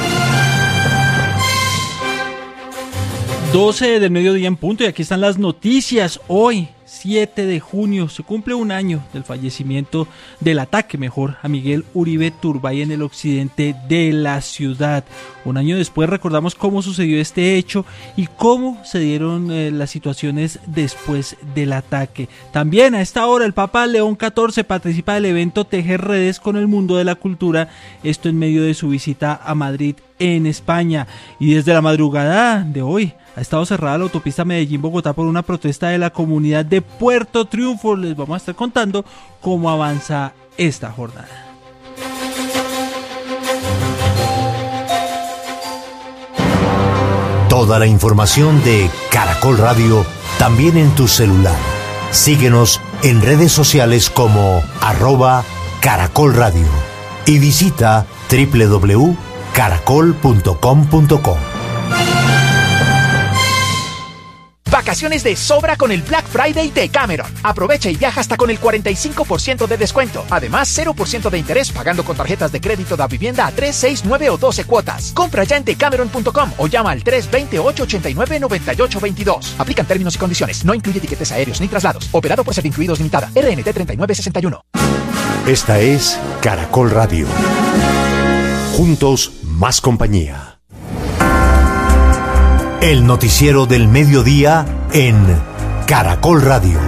doce del mediodía en punto y aquí están las noticias. Hoy, siete de junio, se cumple un año del fallecimiento, del ataque mejor, a Miguel Uribe Turbay en el occidente de la ciudad. Un año después recordamos cómo sucedió este hecho y cómo se dieron eh, las situaciones después del ataque. También a esta hora el Papa León catorce participa del evento Tejer Redes con el Mundo de la Cultura, esto en medio de su visita a Madrid en España. Y desde la madrugada de hoy ha estado cerrada la autopista Medellín-Bogotá por una protesta de la comunidad de Puerto Triunfo. Les vamos a estar contando cómo avanza esta jornada. Toda la información de Caracol Radio también en tu celular. Síguenos en redes sociales como arroba Caracol Radio y visita doble u doble u doble u punto caracol punto com punto co. vacaciones de sobra con el Black Friday de Cameron. Aprovecha y viaja hasta con el cuarenta y cinco por ciento de descuento. Además, cero por ciento de interés pagando con tarjetas de crédito da vivienda a tres, seis, nueve o doce cuotas. Compra ya en decameron punto com o llama al tres dos cero, ocho ocho nueve, nueve ocho dos dos. Aplican términos y condiciones. No incluye tiquetes aéreos ni traslados. Operado por Servincluidos Limitada. R N T treinta y nueve sesenta y uno. Esta es Caracol Radio. Juntos, más compañía. El noticiero del mediodía en Caracol Radio.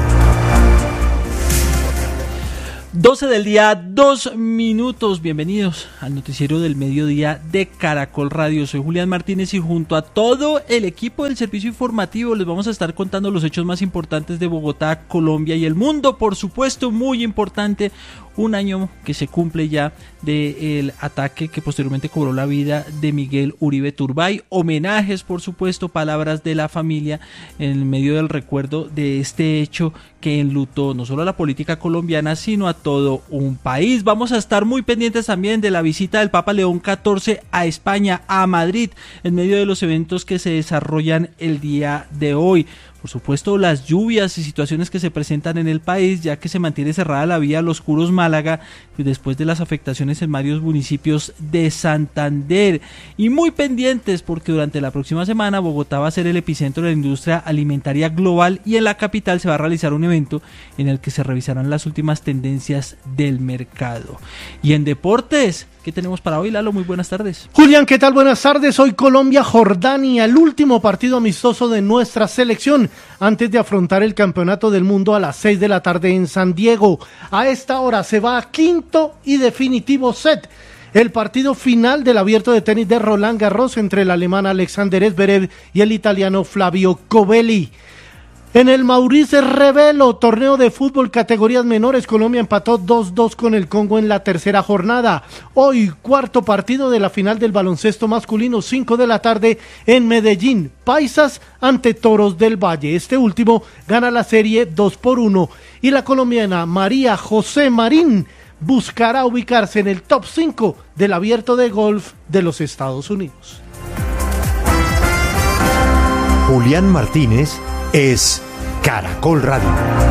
doce del día, dos minutos. Bienvenidos al noticiero del mediodía de Caracol Radio. Soy Julián Martínez y junto a todo el equipo del servicio informativo les vamos a estar contando los hechos más importantes de Bogotá, Colombia y el mundo. Por supuesto, muy importante, un año que se cumple ya del ataque que posteriormente cobró la vida de Miguel Uribe Turbay. Homenajes, por supuesto, palabras de la familia en medio del recuerdo de este hecho que enlutó no solo a la política colombiana, sino a todo un país. Vamos a estar muy pendientes también de la visita del Papa León catorce a España, a Madrid, en medio de los eventos que se desarrollan el día de hoy. Por supuesto, las lluvias y situaciones que se presentan en el país, ya que se mantiene cerrada la vía Los Curos Málaga después de las afectaciones en varios municipios de Santander. Y muy pendientes porque durante la próxima semana Bogotá va a ser el epicentro de la industria alimentaria global y en la capital se va a realizar un evento en el que se revisarán las últimas tendencias del mercado. Y en deportes, ¿qué tenemos para hoy, Lalo? Muy buenas tardes. Julián, ¿qué tal? Buenas tardes. Hoy Colombia-Jordania, el último partido amistoso de nuestra selección antes de afrontar el Campeonato del Mundo a las seis de la tarde en San Diego. A esta hora se va a quinto y definitivo set. El partido final del Abierto de Tenis de Roland Garros entre el alemán Alexander Zverev y el italiano Flavio Covelli. En el Maurice Revelo, torneo de fútbol categorías menores, Colombia empató dos dos con el Congo en la tercera jornada. Hoy, cuarto partido de la final del baloncesto masculino, cinco de la tarde en Medellín. Paisas ante Toros del Valle. Este último gana la serie dos por uno. Y la colombiana María José Marín buscará ubicarse en el top cinco del Abierto de Golf de los Estados Unidos. Julián Martínez es Caracol Radio.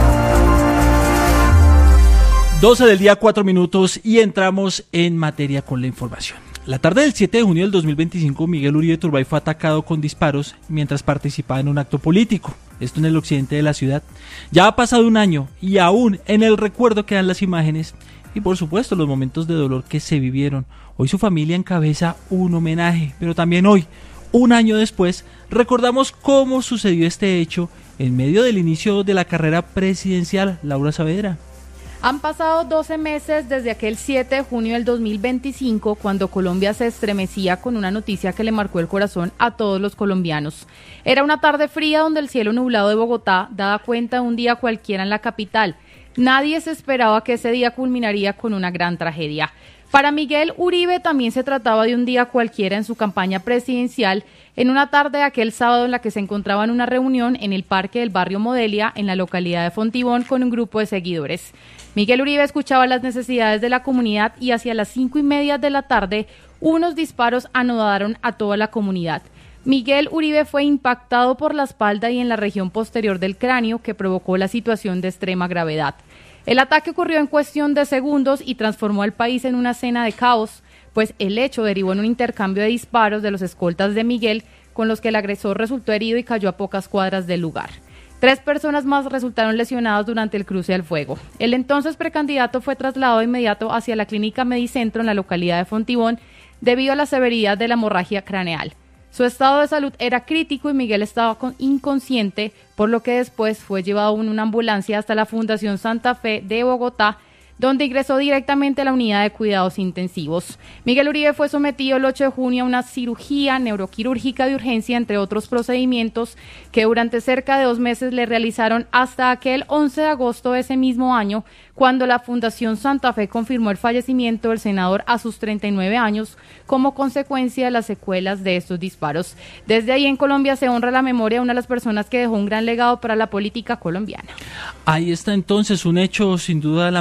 doce del día, cuatro minutos y entramos en materia con la información. La tarde del siete de junio del dos mil veinticinco, Miguel Uribe Turbay fue atacado con disparos mientras participaba en un acto político. Esto en el occidente de la ciudad. Ya ha pasado un año y aún en el recuerdo quedan las imágenes y por supuesto los momentos de dolor que se vivieron. Hoy su familia encabeza un homenaje, pero también hoy, un año después, recordamos cómo sucedió este hecho en medio del inicio de la carrera presidencial. Laura Saavedra. Han pasado doce meses desde aquel siete de junio del dos mil veinticinco, cuando Colombia se estremecía con una noticia que le marcó el corazón a todos los colombianos. Era una tarde fría donde el cielo nublado de Bogotá daba cuenta de un día cualquiera en la capital. Nadie se esperaba que ese día culminaría con una gran tragedia. Para Miguel Uribe también se trataba de un día cualquiera en su campaña presidencial, en una tarde de aquel sábado en la que se encontraba en una reunión en el parque del barrio Modelia, en la localidad de Fontibón, con un grupo de seguidores. Miguel Uribe escuchaba las necesidades de la comunidad y hacia las cinco y media de la tarde, unos disparos anodaron a toda la comunidad. Miguel Uribe fue impactado por la espalda y en la región posterior del cráneo, que provocó la situación de extrema gravedad. El ataque ocurrió en cuestión de segundos y transformó al país en una escena de caos, pues el hecho derivó en un intercambio de disparos de los escoltas de Miguel, con los que el agresor resultó herido y cayó a pocas cuadras del lugar. Tres personas más resultaron lesionadas durante el cruce al fuego. El entonces precandidato fue trasladado de inmediato hacia la clínica Medicentro en la localidad de Fontibón debido a la severidad de la hemorragia craneal. Su estado de salud era crítico y Miguel estaba inconsciente, por lo que después fue llevado en una ambulancia hasta la Fundación Santa Fe de Bogotá, donde ingresó directamente a la unidad de cuidados intensivos. Miguel Uribe fue sometido el ocho de junio a una cirugía neuroquirúrgica de urgencia, entre otros procedimientos que durante cerca de dos meses le realizaron hasta aquel once de agosto de ese mismo año, cuando la Fundación Santa Fe confirmó el fallecimiento del senador a sus treinta y nueve años como consecuencia de las secuelas de estos disparos. Desde ahí en Colombia se honra la memoria de una de las personas que dejó un gran legado para la política colombiana. Ahí está entonces un hecho sin duda lamentable,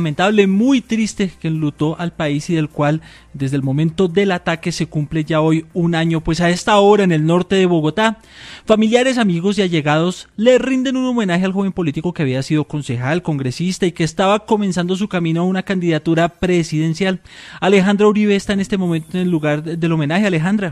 golpe muy triste que enlutó al país y del cual desde el momento del ataque se cumple ya hoy un año. Pues a esta hora en el norte de Bogotá, familiares, amigos y allegados le rinden un homenaje al joven político que había sido concejal, congresista y que estaba comenzando su camino a una candidatura presidencial. Alejandra Uribe está en este momento en el lugar del homenaje. Alejandra.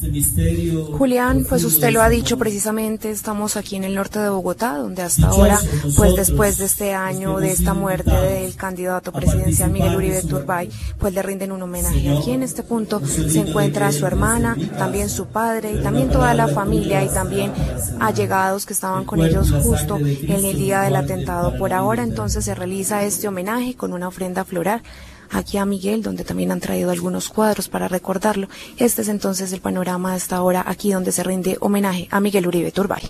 Julián, pues usted lo ha dicho precisamente, estamos aquí en el norte de Bogotá, donde hasta ahora, pues después de este año, de esta muerte del candidato presidencial Miguel Uribe Turbay, pues le rinden un homenaje. Aquí en este punto se encuentra su hermana, también su padre y también toda la familia y también allegados que estaban con ellos justo en el día del atentado. Por ahora entonces se realiza este homenaje con una ofrenda floral aquí a Miguel, donde también han traído algunos cuadros para recordarlo. Este es entonces el panorama de esta hora, aquí donde se rinde homenaje a Miguel Uribe Turbay.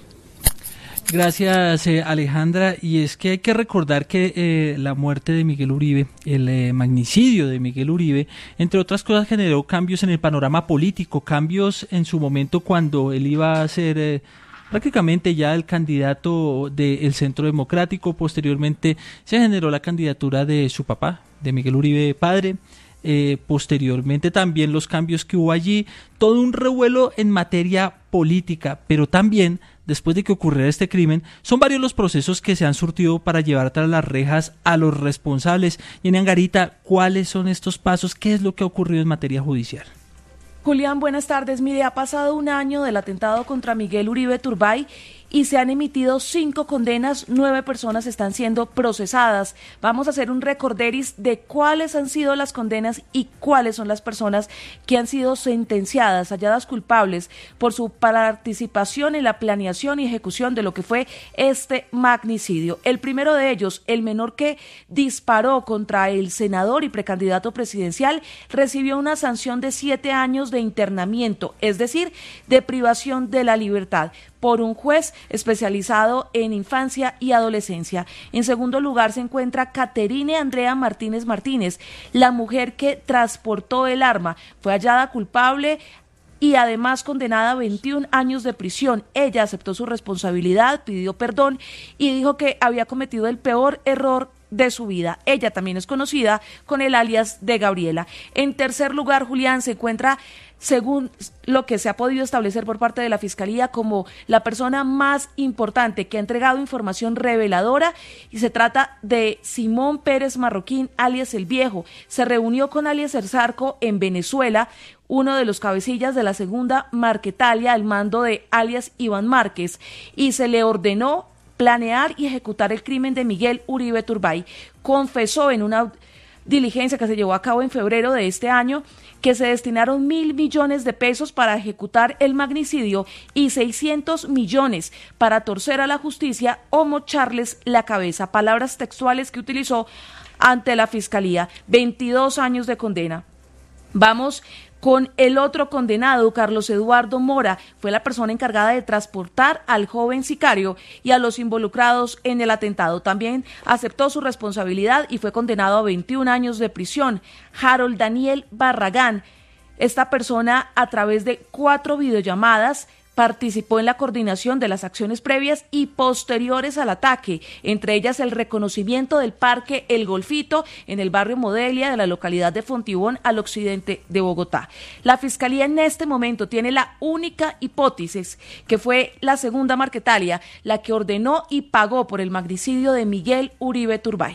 Gracias, eh, Alejandra. Y es que hay que recordar que eh, la muerte de Miguel Uribe, el eh, magnicidio de Miguel Uribe, entre otras cosas generó cambios en el panorama político, cambios en su momento cuando él iba a ser eh, prácticamente ya el candidato del Centro Democrático. Posteriormente se generó la candidatura de su papá, de Miguel Uribe padre. Eh, posteriormente también los cambios que hubo allí, todo un revuelo en materia política, pero también después de que ocurriera este crimen, son varios los procesos que se han surtido para llevar tras las rejas a los responsables. Y en Angarita, ¿cuáles son estos pasos? ¿Qué es lo que ha ocurrido en materia judicial? Julián, buenas tardes. Mire, ha pasado un año del atentado contra Miguel Uribe Turbay y se han emitido cinco condenas, nueve personas están siendo procesadas. Vamos a hacer un recorderis de cuáles han sido las condenas y cuáles son las personas que han sido sentenciadas, halladas culpables por su participación en la planeación y ejecución de lo que fue este magnicidio. El primero de ellos, el menor que disparó contra el senador y precandidato presidencial, recibió una sanción de siete años de internamiento, es decir, de privación de la libertad, por un juez especializado en infancia y adolescencia. En segundo lugar se encuentra Caterine Andrea Martínez Martínez, la mujer que transportó el arma. Fue hallada culpable y además condenada a veintiún años de prisión. Ella aceptó su responsabilidad, pidió perdón y dijo que había cometido el peor error de su vida. Ella también es conocida con el alias de Gabriela. En tercer lugar, Julián, se encuentra, según lo que se ha podido establecer por parte de la Fiscalía, como la persona más importante que ha entregado información reveladora, y se trata de Simón Pérez Marroquín, alias El Viejo. Se reunió con alias El Zarco en Venezuela, uno de los cabecillas de la segunda Marquetalia al mando de alias Iván Márquez, y se le ordenó planear y ejecutar el crimen de Miguel Uribe Turbay. Confesó en una diligencia que se llevó a cabo en febrero de este año que se destinaron mil millones de pesos para ejecutar el magnicidio y seiscientos millones para torcer a la justicia o mocharles la cabeza. Palabras textuales que utilizó ante la Fiscalía. veintidós años de condena. Vamos con el otro condenado, Carlos Eduardo Mora. Fue la persona encargada de transportar al joven sicario y a los involucrados en el atentado. También aceptó su responsabilidad y fue condenado a veintiún años de prisión. Harold Daniel Barragán, esta persona, a través de cuatro videollamadas, participó en la coordinación de las acciones previas y posteriores al ataque, entre ellas el reconocimiento del Parque El Golfito en el barrio Modelia de la localidad de Fontibón al occidente de Bogotá. La Fiscalía en este momento tiene la única hipótesis, que fue la segunda Marquetalia, la que ordenó y pagó por el magnicidio de Miguel Uribe Turbay.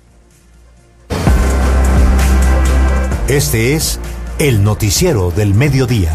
Este es el noticiero del mediodía.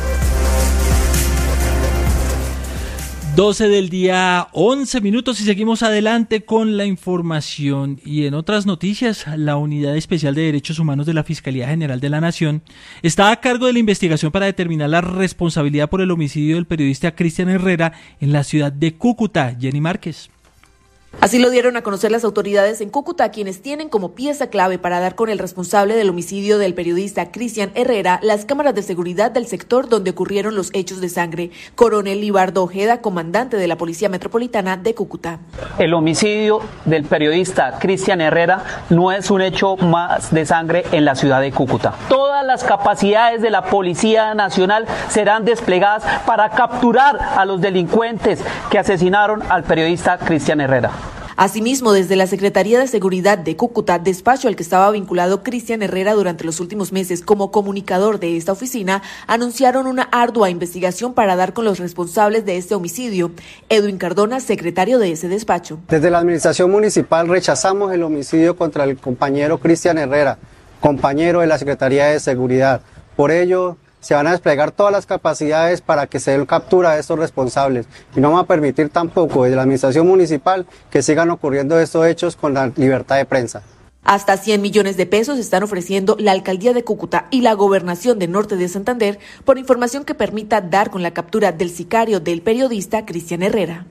doce del día, once minutos, y seguimos adelante con la información. Y en otras noticias, la Unidad Especial de Derechos Humanos de la Fiscalía General de la Nación está a cargo de la investigación para determinar la responsabilidad por el homicidio del periodista Cristian Herrera en la ciudad de Cúcuta. Jenny Márquez. Así lo dieron a conocer las autoridades en Cúcuta, quienes tienen como pieza clave para dar con el responsable del homicidio del periodista Cristian Herrera las cámaras de seguridad del sector donde ocurrieron los hechos de sangre. Coronel Libardo Ojeda, comandante de la Policía Metropolitana de Cúcuta. El homicidio del periodista Cristian Herrera no es un hecho más de sangre en la ciudad de Cúcuta. Todas las capacidades de la Policía Nacional serán desplegadas para capturar a los delincuentes que asesinaron al periodista Cristian Herrera. Asimismo, desde la Secretaría de Seguridad de Cúcuta, despacho al que estaba vinculado Cristian Herrera durante los últimos meses como comunicador de esta oficina, anunciaron una ardua investigación para dar con los responsables de este homicidio. Edwin Cardona, secretario de ese despacho. Desde la administración municipal rechazamos el homicidio contra el compañero Cristian Herrera, compañero de la Secretaría de Seguridad. Por ello, se van a desplegar todas las capacidades para que se dé captura de estos responsables. Y no vamos a permitir tampoco desde la administración municipal que sigan ocurriendo estos hechos con la libertad de prensa. Hasta cien millones de pesos están ofreciendo la Alcaldía de Cúcuta y la Gobernación de Norte de Santander por información que permita dar con la captura del sicario del periodista Cristian Herrera.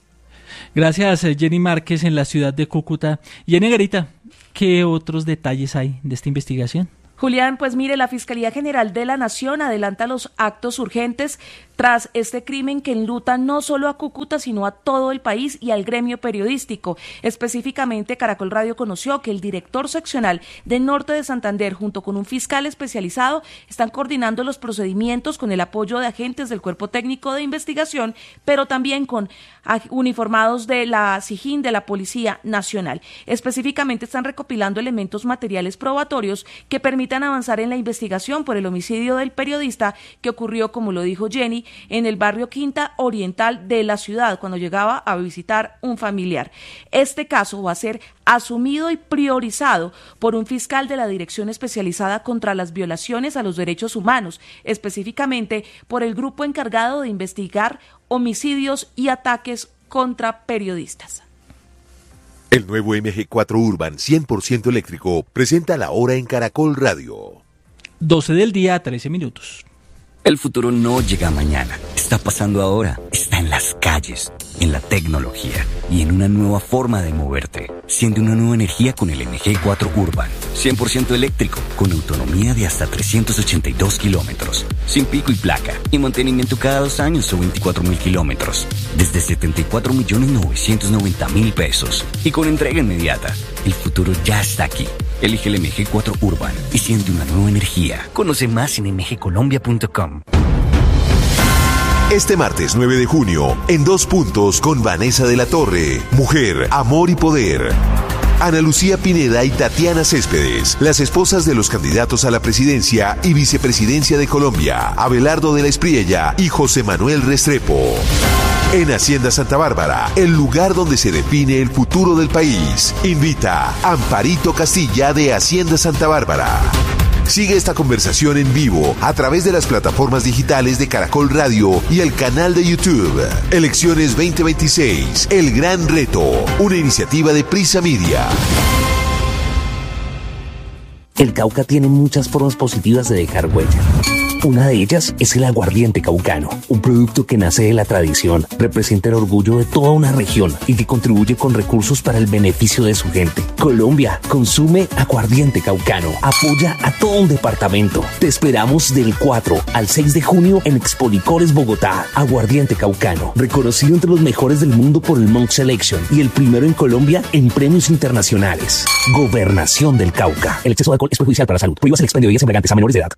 Gracias, Jenny Márquez, en la ciudad de Cúcuta. Jenny Garita, ¿qué otros detalles hay de esta investigación? Julián, pues mire, la Fiscalía General de la Nación adelanta los actos urgentes tras este crimen que enluta no solo a Cúcuta, sino a todo el país y al gremio periodístico. Específicamente, Caracol Radio conoció que el director seccional de Norte de Santander, junto con un fiscal especializado, están coordinando los procedimientos con el apoyo de agentes del Cuerpo Técnico de Investigación, pero también con uniformados de la SIJIN, de la Policía Nacional. Específicamente, están recopilando elementos materiales probatorios que permiten avanzar en la investigación por el homicidio del periodista que ocurrió, como lo dijo Jenny, en el barrio Quinta Oriental de la ciudad, cuando llegaba a visitar un familiar. Este caso va a ser asumido y priorizado por un fiscal de la Dirección Especializada contra las Violaciones a los Derechos Humanos, específicamente por el grupo encargado de investigar homicidios y ataques contra periodistas. El nuevo M G cuatro Urban cien por ciento eléctrico presenta la hora en Caracol Radio. doce del día, trece minutos. El futuro no llega mañana, está pasando ahora, está en las calles, en la tecnología y en una nueva forma de moverte. Siente una nueva energía con el M G cuatro Urban, cien por ciento eléctrico, con autonomía de hasta trescientos ochenta y dos kilómetros, sin pico y placa, y mantenimiento cada dos años o veinticuatro mil kilómetros, desde setenta y cuatro millones novecientos noventa mil pesos, y con entrega inmediata. El futuro ya está aquí. Elige el M G cuatro Urban y siente una nueva energía. Conoce más en m g colombia punto com. Este martes nueve de junio, en Dos Puntos con Vanessa de la Torre, Mujer, Amor y Poder. Ana Lucía Pineda y Tatiana Céspedes, las esposas de los candidatos a la presidencia y vicepresidencia de Colombia, Abelardo de la Espriella y José Manuel Restrepo. En Hacienda Santa Bárbara, el lugar donde se define el futuro del país. Invita Amparito Castilla de Hacienda Santa Bárbara. Sigue esta conversación en vivo a través de las plataformas digitales de Caracol Radio y el canal de YouTube. Elecciones veinte veintiséis, El Gran Reto, una iniciativa de Prisa Media. El Cauca tiene muchas formas positivas de dejar huella. Una de ellas es el aguardiente caucano, un producto que nace de la tradición, representa el orgullo de toda una región y que contribuye con recursos para el beneficio de su gente. Colombia, consume aguardiente caucano, apoya a todo un departamento. Te esperamos del cuatro al seis de junio en Expolicores Bogotá. Aguardiente caucano, reconocido entre los mejores del mundo por el Monk Selection y el primero en Colombia en premios internacionales. Gobernación del Cauca. El exceso de alcohol es perjudicial para la salud. Prohíbas el expendio de bebidas embriagantes a menores de edad.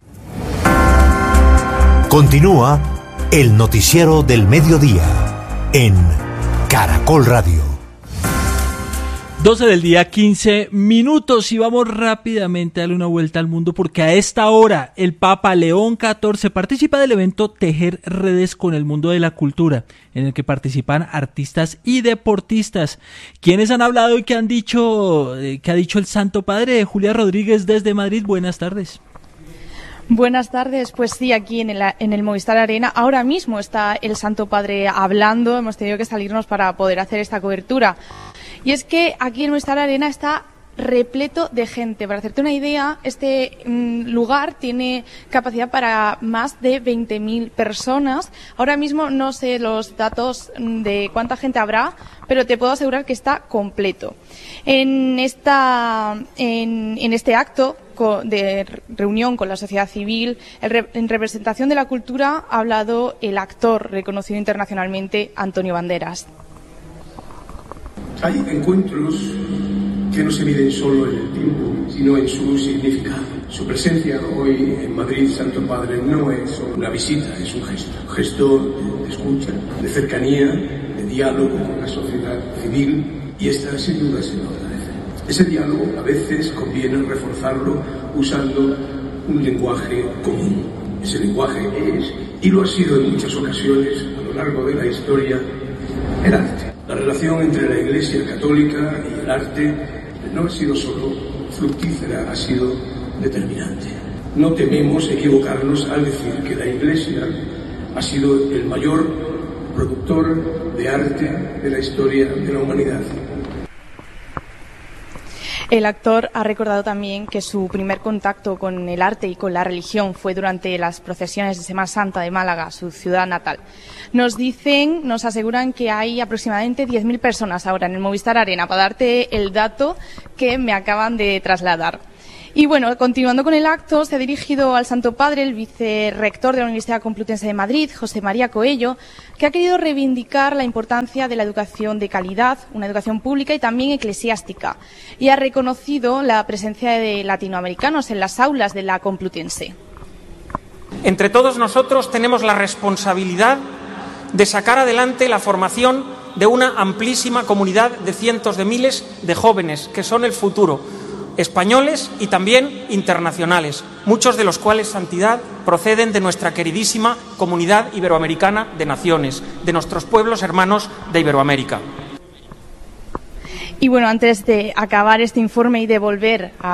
Continúa el noticiero del mediodía en Caracol Radio. doce del día, quince minutos, y vamos rápidamente a darle una vuelta al mundo porque a esta hora el Papa León catorce participa del evento Tejer Redes con el Mundo de la Cultura, en el que participan artistas y deportistas. ¿Quiénes han hablado y qué han dicho, qué ha dicho el Santo Padre? Julia Rodríguez desde Madrid, buenas tardes. Buenas tardes, pues sí, aquí en el, en el Movistar Arena ahora mismo está el Santo Padre hablando, hemos tenido que salirnos para poder hacer esta cobertura. Y es que aquí en Movistar Arena está repleto de gente. Para hacerte una idea, este mm, lugar tiene capacidad para más de veinte mil personas. Ahora mismo no sé los datos de cuánta gente habrá, pero te puedo asegurar que está completo. En esta, en, en este acto de reunión con la sociedad civil, en representación de la cultura, ha hablado el actor reconocido internacionalmente Antonio Banderas. Hay encuentros que no se miden solo en el tiempo, sino en su significado. Su presencia hoy en Madrid, Santo Padre, no es solo una visita, es un gesto. Un gesto de escucha, de cercanía, de diálogo con la sociedad civil Y esta, sin duda, se lo agradece. Ese diálogo a veces conviene reforzarlo usando un lenguaje común. Ese lenguaje es, y lo ha sido en muchas ocasiones a lo largo de la historia, el arte. La relación entre la Iglesia Católica y el arte no ha sido solo fructífera, ha sido determinante. No tememos equivocarnos al decir que la Iglesia ha sido el mayor productor de arte de la historia de la humanidad. El actor ha recordado también que su primer contacto con el arte y con la religión fue durante las procesiones de Semana Santa de Málaga, su ciudad natal. Nos dicen, nos aseguran que hay aproximadamente diez mil personas ahora en el Movistar Arena, para darte el dato que me acaban de trasladar. Y bueno, continuando con el acto, se ha dirigido al Santo Padre el vicerrector de la Universidad Complutense de Madrid, José María Coello, que ha querido reivindicar la importancia de la educación de calidad, una educación pública y también eclesiástica, y ha reconocido la presencia de latinoamericanos en las aulas de la Complutense. Entre todos nosotros tenemos la responsabilidad de sacar adelante la formación de una amplísima comunidad de cientos de miles de jóvenes que son el futuro, españoles y también internacionales, muchos de los cuales, Santidad, proceden de nuestra queridísima comunidad iberoamericana de naciones, de nuestros pueblos hermanos de Iberoamérica. Y bueno, antes de acabar este informe y de volver a